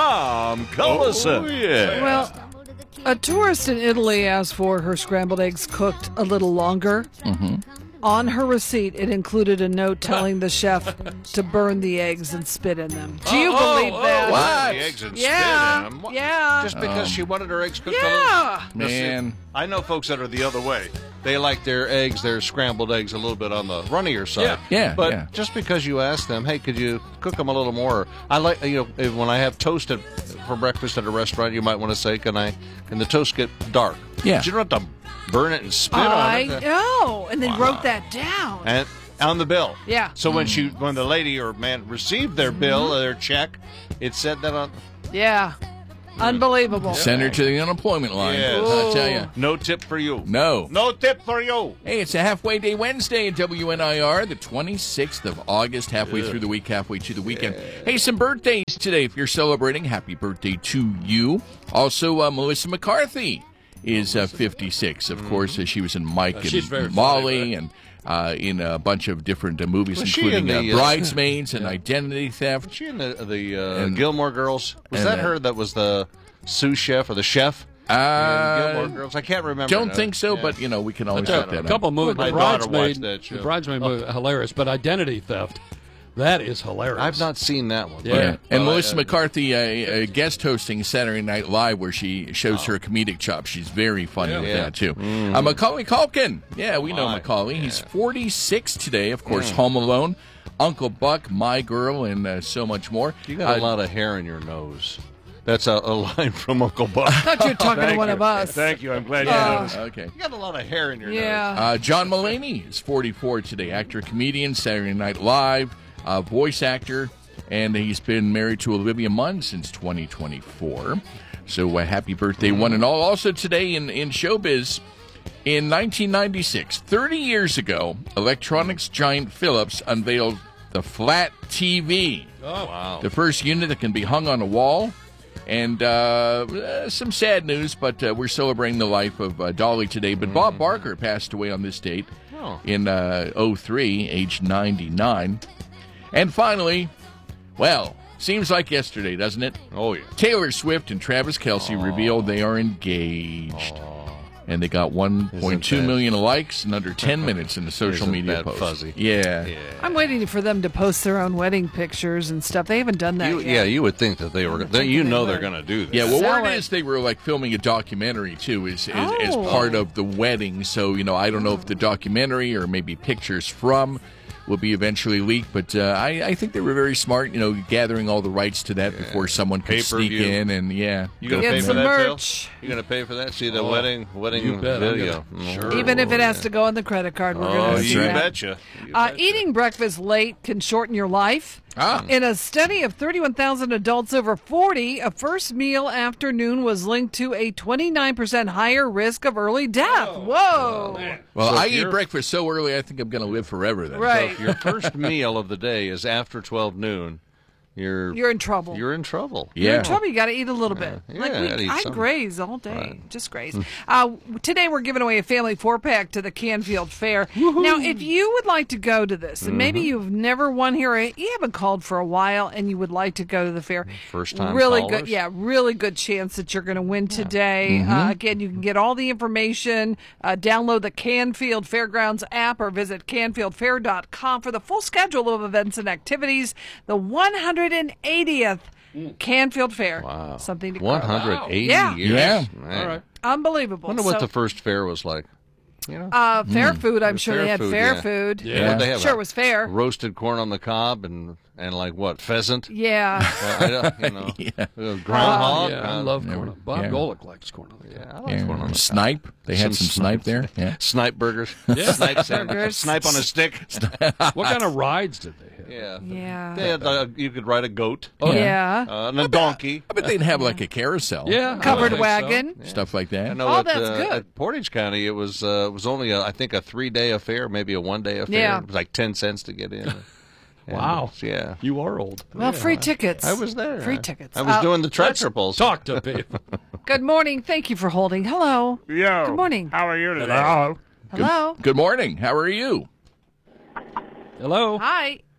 Tom Cullison. Oh, yeah. Well, a tourist in Italy asked for her scrambled eggs cooked a little longer. Mm-hmm. On her receipt, it included a note telling the chef to burn the eggs and spit in them. Do you Oh, believe oh, that? oh, What? The eggs and yeah, spit in them? yeah. Just because Um, she wanted her eggs cooked Yeah. a little. Man. I know folks that are the other way. They like their eggs, their scrambled eggs, a little bit on the runnier side. Yeah. Yeah, But yeah. just because you ask them, hey, could you cook them a little more? I like, you know, if- when I have toast at, for breakfast at a restaurant, you might want to say, can I? Can the toast get dark? Yeah. But you don't have to burn it and spit I on it. know. And then wrote that down. And on the bill. Yeah. So when she, when the lady or man received their bill, or their check, it said that on. Yeah. Unbelievable. Send her to the unemployment line. Yes. I'll tell you. No tip for you. No. No tip for you. Hey, it's a halfway day Wednesday at W N I R, the twenty-sixth of August, halfway Yeah. through the week, halfway to the weekend. Hey, some birthdays today. If you're celebrating, happy birthday to you. Also, uh, Melissa McCarthy is uh, fifty-six. Of course, uh, she was in Mike Uh, and she's very funny, Molly and uh, in a bunch of different uh, movies, Was she including in the, uh, uh, Bridesmaids and Identity Theft. Was she in the, the uh, And- Gilmore Girls? Was and, that uh, her that was the sous chef or the chef? Uh, in Gilmore Girls? I can't remember. Don't now. think so, Yeah. but, you know, we can always A look that up. couple movies. My The daughter Bridesmaid, watched that show. the Bridesmaid movie, hilarious. But Identity Theft, that is hilarious. I've not seen that one. Yeah. Yeah. And Oh, Melissa I- McCarthy, uh, uh, guest hosting Saturday Night Live, where she shows her comedic chops. She's very funny with Yeah. that, too. Mm. Uh, Macaulay Culkin. Yeah, we know My. Macaulay. He's forty-six today. Of course, Mm. Home Alone, Uncle Buck, My Girl, and uh, so much more. You got a Uh, lot of hair in your nose. That's a, a line from Uncle Buck. I thought you were talking to Thank one you. of us. Thank you. I'm glad you Uh, noticed. Okay. You got a lot of hair in your Yeah. Uh, John Mulaney is forty-four today. Actor, comedian, Saturday Night Live, uh, voice actor, and he's been married to Olivia Munn since twenty twenty-four. So uh, happy birthday, one and all. Also today in, in showbiz, in nineteen ninety-six, thirty years ago, electronics giant Philips unveiled the Flat T V. Oh, wow. The first unit that can be hung on a wall. And uh, uh, some sad news, but uh, we're celebrating the life of uh, Dolly today. But Bob Barker passed away on this date Oh. in uh, oh three, age ninety-nine. And finally, well, seems like yesterday, doesn't it? Oh, yeah. Taylor Swift and Travis Kelce revealed they are engaged. And they got one point two Isn't that- million likes in under ten minutes in the social Isn't media that post. fuzzy? Yeah. I'm waiting for them to post their own wedding pictures and stuff. They haven't done that You, yet. yeah, you would think that they were. They, you they know would. they're going to do that. Yeah, well, Sell word it. is they were like filming a documentary too, as, as, as Oh. part of the wedding. So you know, I don't know if the documentary or maybe pictures from will be eventually leaked, but uh, I, I think they were very smart. You know, gathering all the rights to that before someone could sneak Pay-per-view. in and yeah, You go going to Get pay from for some that, merch. Phil? You going to pay for that? See the Oh, wedding wedding you bet. I'm video. gonna- Mm. sure. Even if it has to go on the credit card, we're Oh, going to you do that. betcha. You Uh, betcha. eating breakfast late can shorten your life. Ah. In a study of thirty-one thousand adults over forty, a first meal afternoon was linked to a twenty-nine percent higher risk of early death. Whoa. Well, So I if eat you're- breakfast so early, I think I'm going to live forever. Then, Right. If your first meal of the day is after twelve noon, you're You're in trouble. you're in trouble. You're Yeah. in trouble. You got to eat a little bit. Yeah, like yeah, we, gotta eat I something. graze all day, just graze. uh, today we're giving away a family four pack to the Canfield Fair. Now, if you would like to go to this, and maybe you've never won here, or you haven't called for a while, and you would like to go to the fair, First time really callers? good, yeah, really good chance that you're going to win today. Uh, again, you can get all the information. Uh, download the Canfield Fairgrounds app or visit canfield fair dot com for the full schedule of events and activities. The one hundred eightieth Canfield Fair. Wow. Something to one crown. hundred eighty Yeah. years. Yeah. Man. All right. Unbelievable. Wonder what So, the first fair was like. You know, uh, fair food, I'm The sure fair they had food, fair yeah. food. Yeah. What'd they have? Sure A it was fair. roasted corn on the cob and and like what pheasant? Yeah. Uh, I don't, you know, Yeah. uh, groundhog. yeah, I uh, love yeah, corn. Bob yeah. Golick likes corn on the cob. Yeah, I like Yeah. corn on the cob. Snipe. They had some, snipe there. Yeah. Snipe burgers. Yeah. Snipe sandwich. Burgers. Snipe on a stick. What kind of rides did they have? Yeah. Yeah. They had, uh, you could ride a goat. Oh, yeah. Uh, and a donkey. I bet they'd have like a carousel. Yeah, I Covered think so. wagon. Stuff like that. I know Oh, at, that's uh, good. at Portage County, it was uh, it was only a, I think a three day affair, maybe a one day affair. Yeah. It was like ten cents to get in. And Wow. it was- yeah. You are old. Well, free tickets. I was there. Free I- tickets. I was Uh, doing the tractor pulls. Talk to people. Good morning. Thank you for holding. Hello. Yo. Good morning. How are you today? Hello. Hello. Good morning. How are you? Hello. Hi.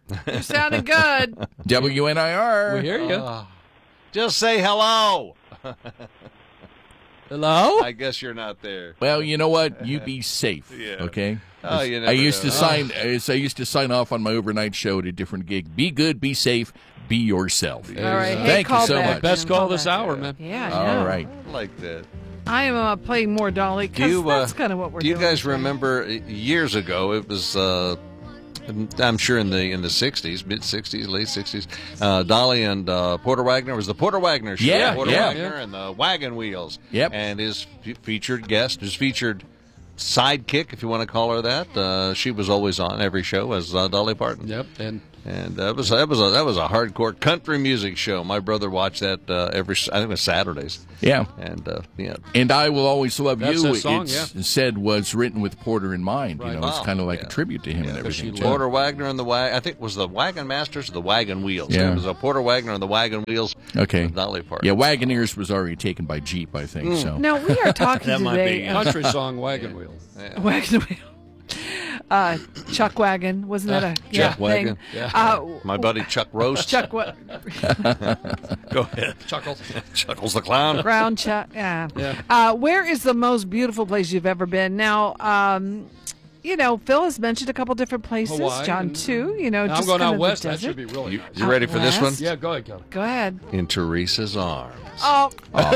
You sounded good. W N I R. We hear you. Uh, just say hello. Hello? I guess you're not there. Well, you know what? You be safe. Yeah. Okay. Oh, you never I used know. to sign. I used to sign off on my overnight show at a different gig. Be good. Be safe. Be yourself. All right. Hey, Thank you call so back. much. Best call Call this back. hour, man. Yeah, I All know. right. I like that. I am uh, playing more Dolly Do because you, uh, that's kind of what we're do you doing. guys remember uh, years ago? It was, uh, I'm sure in the in the sixties, mid sixties, late sixties. Uh, Dolly and uh, Porter Wagner it was the Porter Wagner show. Yeah, Porter yeah. Wagner and the Wagon Wheels. Yep. And his f- featured guest, his featured sidekick, if you want to call her that. Uh, she was always on every show as uh, Dolly Parton. Yep. And And that was that was a that was a hardcore country music show. My brother watched that uh, every I think it was Saturdays. Yeah. And uh, yeah. And I Will Always Love That's You, that song, it's yeah. said was written with Porter in mind. Right. You know, it's Wow. kind of like Yeah. a tribute to him and Because everything. she too. Porter Wagner and the Wag I think it was the Wagon Masters or the Wagon Wheels. Yeah. It was a Porter Wagner and the Wagon Wheels. Okay. with Dolly Parton. Yeah, Wagoneers was already taken by Jeep, I think. So Now, we are talking That might today. be, uh, country song, Wagon Wheel. Wagon Wheel. Uh, Chuck Wagon. Wasn't that a yeah, Chuck Wagon. thing? Uh, My buddy Chuck Roast. Chuck what? Go ahead. Chuckles. Chuckles the Clown. Ground Chuck. Yeah. Yeah. Uh, where is the most beautiful place you've ever been? Now, um, you know, Phil has mentioned a couple different places. Hawaii. John too. You know, Now, I'm just going kind out of west. the That should desert. be really You, nice. you ready for this one? West? Yeah, go ahead, Kelly. Go ahead. In Teresa's arms. Oh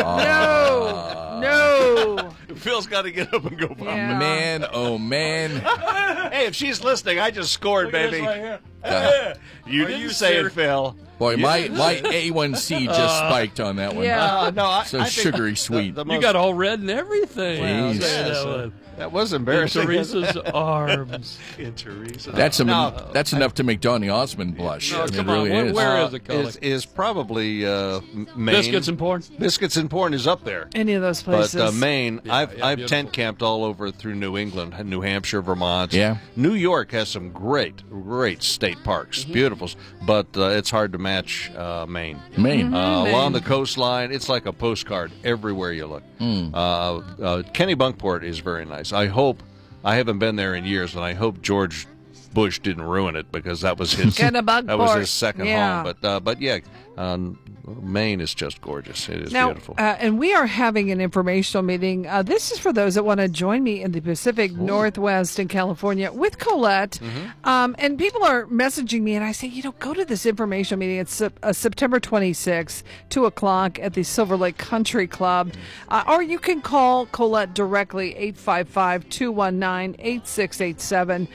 no, no. Phil's got to get up and go. Yeah. Man, oh man. Hey, if she's listening, I just scored, baby. Uh, You Are didn't you say serious? it, Phil. Boy, my, my A one C just spiked on that one. Yeah. Uh, no, I, So I think sugary the- sweet. the You most- got all red and everything. Jeez. Say Yes, that uh, one. that was In embarrassing. Teresa's arms. In Teresa's That's, a, No, that's enough to make Donny Osmond blush. No, it come really on. Where, is. where Uh, is it, Kelly? is, is probably uh, Maine. Biscuits and porn? Biscuits and Porn is up there. Any of those places. But uh, Maine, Yeah, I've yeah, I've beautiful. tent camped all over through New England, New Hampshire, Vermont. Yeah. New York has some great, great state parks, Mm-hmm. beautiful. But uh, it's hard to match uh, Maine. Maine. Uh, Maine. along the coastline, it's like a postcard everywhere you look. Mm. Uh, uh, Kennebunkport is very nice. I hope I haven't been there in years, and I hope George Bush didn't ruin it because that was his Kennebunkport. that was his second Yeah. home. But uh, but yeah, um, Maine is just gorgeous. It is Now, beautiful. uh, and we are having an informational meeting. Uh, this is for those that want to join me in the Pacific Northwest in California with Colette. Mm-hmm. Um, and people are messaging me, and I say, you know, go to this informational meeting. It's uh, uh, September twenty-sixth, two o'clock at the Silver Lake Country Club. Uh, or you can call Colette directly, eight five five, two one nine, eight six eight seven.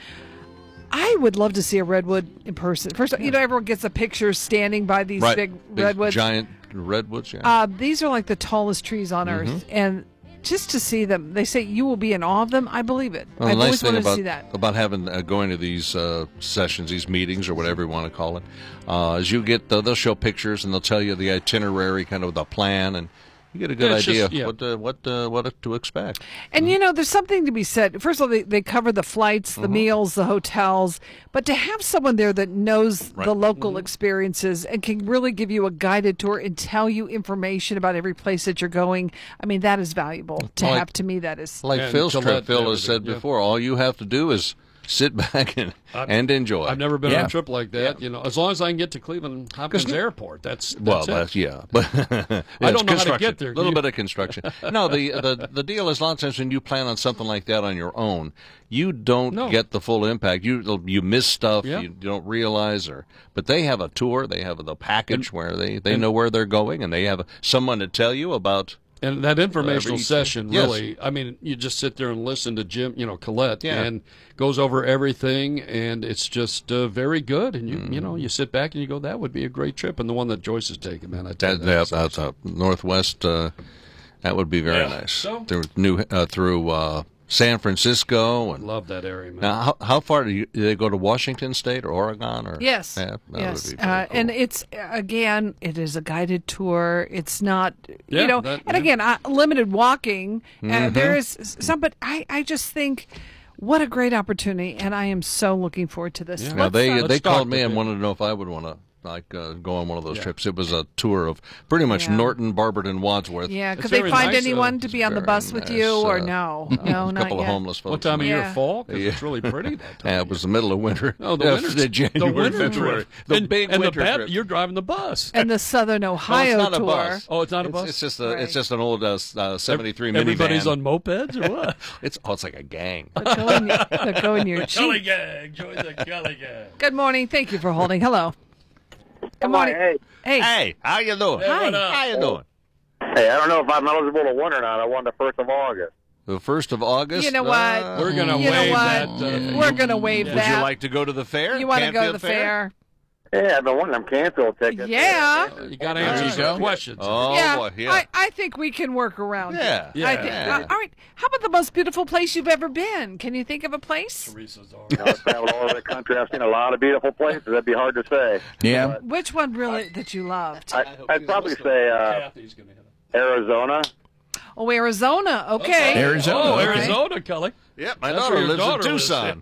I would love to see a redwood in person. First, you know, everyone gets a picture standing by these right. big redwoods. giant redwoods. Yeah. Uh, these are like the tallest trees on Mm-hmm. earth, and just to see them, they say you will be in awe of them. I believe it. Well, I've the nice always thing wanted about to see that. about having uh, going to these uh, sessions, these meetings, or whatever you want to call it, uh, is you get uh, they'll show pictures and they'll tell you the itinerary, kind of the plan, and you get a good Yeah, it's idea just- yeah. what uh, what uh, what to expect. And you know, there's something to be said. First of all, they, they cover the flights, the Mm-hmm. meals, the hotels, but to have someone there that knows Right. the local experiences and can really give you a guided tour and tell you information about every place that you're going, I mean, that is valuable to Like- have. To me, that is. Like And Phil's to trip, let Phil has everything, said yeah. before, all you have to do is sit back and and enjoy. I've never been Yeah. on a trip like that. You know, as long as I can get to Cleveland Hopkins Airport, that's, Well, that's it. that's, yeah, but I it's don't know how to construction. get there. A little You- bit of construction. No, the, the the deal is, a lot of times when you plan on something like that on your own, you don't No. get the full impact. You you miss stuff Yeah. you don't realize, or but they have a tour, they have the package where they, they and- know where they're going, and they have someone to tell you about. And that informational Whatever you- session, Yes. really, I mean, you just sit there and listen to Jim, you know, Colette, Yeah. and goes over everything, and it's just uh, very good. And you, Mm. you know, you sit back and you go, that would be a great trip. And the one that Joyce has taken, man, I tell you That, that. that, that's a Northwest. Uh, that would be very Yeah. nice. So- through new uh, through uh, San Francisco and. Love that area, man. Now, how, how far do, you, do they go to Washington State or Oregon? Or Yes. yeah, that yes. Would be pretty Uh, cool. And it's, again, it is a guided tour. It's not, Yeah, you know, that- and yeah. again, uh, limited walking. Uh, Mm-hmm. there is some, but I, I just think what a great opportunity. And I am so looking forward to this. Yeah. Now Let's, they uh, they Let's called start me with and it. wanted to know if I would want to like uh, go on one of those Yeah. trips. It was a tour of pretty much Yeah. Norton, Barberton, Wadsworth. Yeah, It's could they very find nice, anyone though. to be on the Very bus with nice, you, or uh, no? a No, not couple yet. of homeless folks. What time of Yeah. year? Fall? 'Cause Yeah. it's really pretty that time. Yeah, it was the middle of winter. Oh, the Yeah, winter, the January, the winter February, trip. the and, big and winter the bad, trip. You're driving the bus. And the Southern No, Ohio it's not a tour. bus. Oh, it's not a bus? It's just a, Right. it's just an old uh, uh, seventy-three minivan. Everybody's on mopeds or what? It's oh, it's like a gang. They'll go in your, they'll go in your Kelly Jeep. gang, join the Kelly gang. Good morning. Thank you for holding. Hello. Good morning. Hey, Hey. Hey, how you doing? Hey, what Hi. up? How you doing? hey, I don't know if I'm eligible to win or not. I won the first of August. The first of August. You know what? Uh, We're gonna You know waive what? that. Uh, We're going to waive Would that. you like to go to the fair? You want to go to Canfield the fair? Yeah, I've been wanting them Canfield tickets. Yeah. You got to There answer you some go. questions. Oh yeah, boy, yeah. I, I think we can work around Yeah. it. I Yeah. think, Yeah. uh, all right. How about the most beautiful place you've ever been? Can you think of a place? Teresa's are. You know, I've traveled all over the country. I've seen a lot of beautiful places. That'd be hard to say. Yeah. Which one really that you loved? I, I'd probably say uh, Kathy's gonna hit it. Arizona. Oh, Arizona. Okay. Arizona, Oh, okay. Arizona, Kelly. Yep, my That's daughter where your lives daughter in lives. Tucson.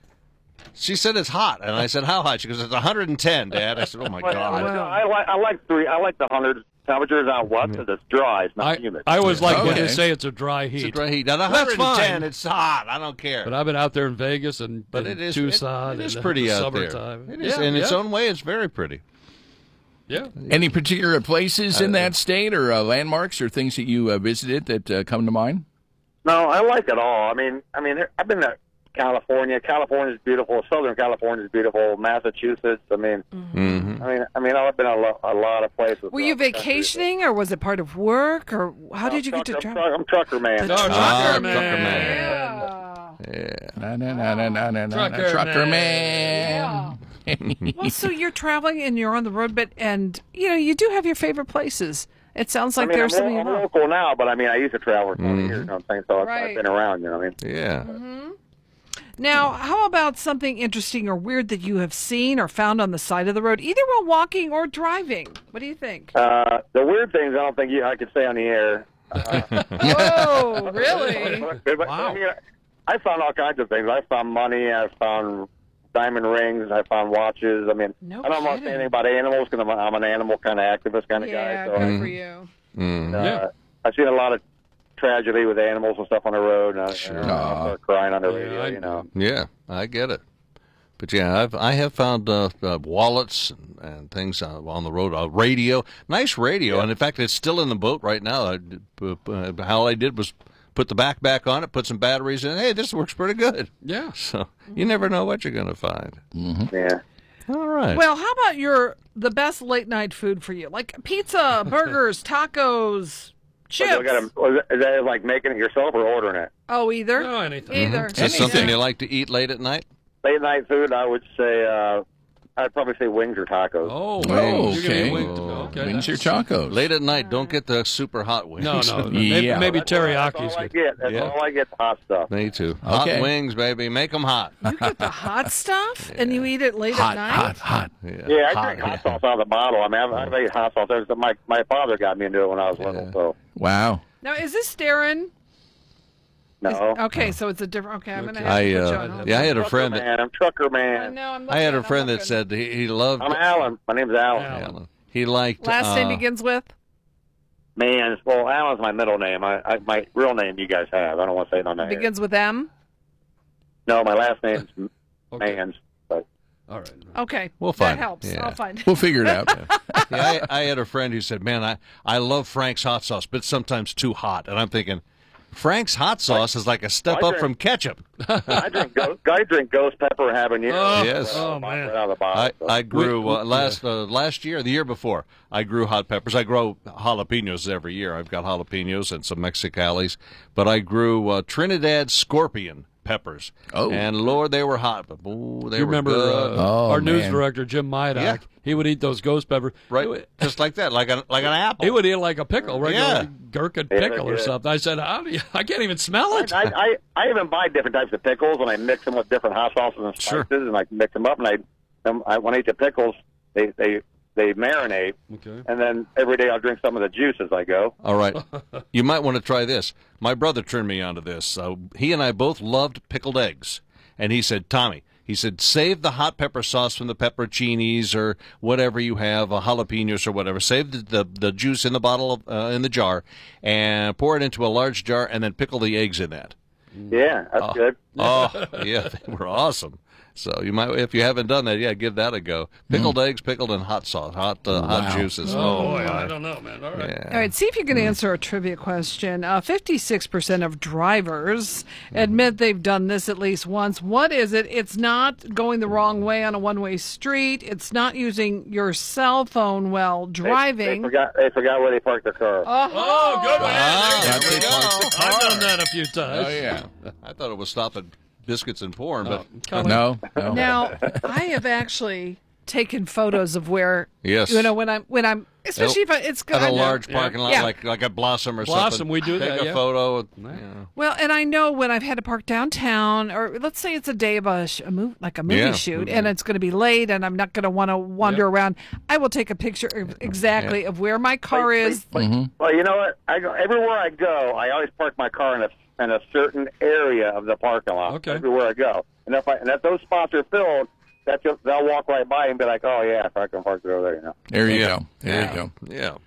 She said it's hot, and I said, "How hot?" She goes, "It's one hundred ten, Dad." I said, "Oh my But, God." uh, I, like I like three. I like the hundred temperatures out west because it's dry. It's not I, humid. I always like when Okay. they say it's a dry It's heat. a dry heat. Now, the That's one hundred ten, fine. it's hot. I don't care. But I've been out there in Vegas and, But and it is Tucson. It, it is in pretty the out there. summertime. It is, yeah, in its yeah. own way, it's very pretty. Yeah. Any particular places in that state or uh, landmarks or things that you uh, visited that uh, come to mind? No, I like it all. I mean, I mean, I've been to California. California's beautiful. Southern California's beautiful. Massachusetts. I mean, Mm-hmm. I mean, I mean, I've been a, lo- a lot of places. Were you throughout the country. vacationing, or was it part of work, or how did you get to I'm travel? truck- I'm trucker man. The Oh, trucker trucker man. man. Yeah. Yeah. Na, na, na, na, na, na, na, Trucker trucker man. man. Well, so you're traveling and you're on the road, but and you know you do have your favorite places. It sounds I like mean, there's I'm, something lo- you I'm love. local now, but I mean, I used to travel for twenty Mhm. years. You know what I'm saying? So I've, Right. I've been around. You know what I mean? Yeah. Now, how about something interesting or weird that you have seen or found on the side of the road, either while walking or driving? What do you think? Uh, the weird things I don't think you, I could say on the air. Oh, really? But, I, mean, I found all kinds of things. I found money. I found diamond rings. I found watches. I mean, No I don't want to say kidding. anything about animals because I'm, a- I'm an animal kind of activist kind of Yeah, guy. So good for you. Mm. uh, Yeah. I've seen a lot of tragedy with animals and stuff on the road. And I, Sure. and I start crying on the Yeah, radio. I- you know. Yeah, I get it. But yeah, I've I have found uh, uh, wallets and, and things uh, on the road. Uh, radio, nice radio, and in fact, it's still in the boat right now. I, uh, all I did was put the back back on it, put some batteries in. Hey, this works pretty good. Yeah. So you never know what you're going to find. Yeah. All right. Well, how about your the best late night food for you, like pizza, burgers, tacos, chips? So I gotta, was it- is that like making it yourself or ordering it? Oh, either. No, anything. Either. Is this something you like to eat late at night? Late night food, I would say, uh, I'd probably say wings or tacos. Oh, Oh, you're gonna okay. eat wing- okay. Wings or tacos? Late at night, don't get the super hot wings. No, no. Maybe, Yeah. maybe That's all- That's teriyaki is all I good. get. That's Yeah. all I get. The hot stuff. Me too. Hot Okay. wings, baby. Make them hot. You get the hot stuff and you eat it late Hot, at night. hot, hot. Yeah, Yeah, I hot, drink hot yeah. sauce out of the bottle. I mean, I've, I've ate hot sauce. There's- My my father got me into it when I was little. So Wow. Now, is this Darren? no. Okay, so it's a different. Okay, I'm gonna have I to put you uh, on. yeah, I had a Trucker friend that man. I'm trucker I man. know. I'm I had a looking, friend I'm that looking. said he, he loved. I'm Alan. My name's Alan. Alan. He liked. Last name uh, begins with. Man, well, Alan's my middle name. I, I my real name you guys have. I don't want to say it on the air. Begins with M. No, my last name's Okay. Mans. But All right. Okay, We'll that find it. helps. Yeah. I'll find. We'll figure it out. yeah, I, I had a friend who said, "Man, I, I love Frank's hot sauce, but it's sometimes too hot." And I'm thinking, Frank's hot sauce is like a step I up drink- from ketchup. I drink ghost, I drink ghost pepper habanero. Oh, yes. Oh, man. Right out of the bottle. I, so. I grew We- we- uh, last uh, last year, the year before. I grew hot peppers. I grow jalapenos every year. I've got jalapenos and some Mexicalis, but I grew uh, Trinidad Scorpion peppers. Oh. And Lord, they were hot, but ooh, they you were remember good. uh, Oh, our news man. director Jim Mydock? Yeah. He would eat those ghost peppers. right, He would, just like that, like an like an apple. he would eat it like a pickle, regular Yeah. gherkin Yeah, pickle or yeah. something. I said, How do you, I can't even smell it. I, I, I even buy different types of pickles, and I mix them with different hot sauces and spices, Sure. and I mix them up. And I, them, I when I eat the pickles, they they they marinate, Okay. and then every day I'll drink some of the juice as I go. All right. You might want to try this. My brother turned me onto this. Uh, he and I both loved pickled eggs. And he said, Tommy, He said, save the hot pepper sauce from the pepperoncinis or whatever you have, uh, jalapenos or whatever. Save the, the, the juice in the bottle, of, uh, in the jar, and pour it into a large jar, and then pickle the eggs in that. Yeah, that's oh, good. Oh, yeah, they were awesome. So you might, if you haven't done that, yeah, give that a go. Pickled mm. eggs, pickled in hot sauce, hot uh, wow. hot juices. Oh, oh boy, I don't know, man. All right. Yeah. All right, see if you can answer a trivia question. Uh, fifty-six percent of drivers admit they've done this at least once. What is it? It's not going the wrong way on a one-way street. It's not using your cell phone while driving. They, they forgot. They forgot where they parked their car. Oh, oh good one. Ah, there there we go. I've done that a few times. Oh, yeah. I thought it was stopping biscuits and porn, Oh, but no, no. Now, I have actually taken photos of where, yes, you know, when I'm, when I'm, especially if I, it's good. At a large parking yeah. lot, yeah. like like a Blossom or Blossom, something. we do Take that, a yeah. photo. Of, you know. Well, and I know when I've had to park downtown, or let's say it's a day of a, sh- a move, like a movie Yeah. shoot, Mm-hmm. and it's going to be late, and I'm not going to want to wander Yeah. around. I will take a picture of exactly Yeah. of where my car Wait, is. wait, wait. Mm-hmm. Well, you know what? I go everywhere I go. I always park my car in a in a certain area of the parking lot. Okay. Everywhere I go, and if I and if those spots are filled, that's just, they'll walk right by and be like, "Oh yeah, if I can park it over there," you know. There you Yeah. go. There Yeah. you go. Yeah.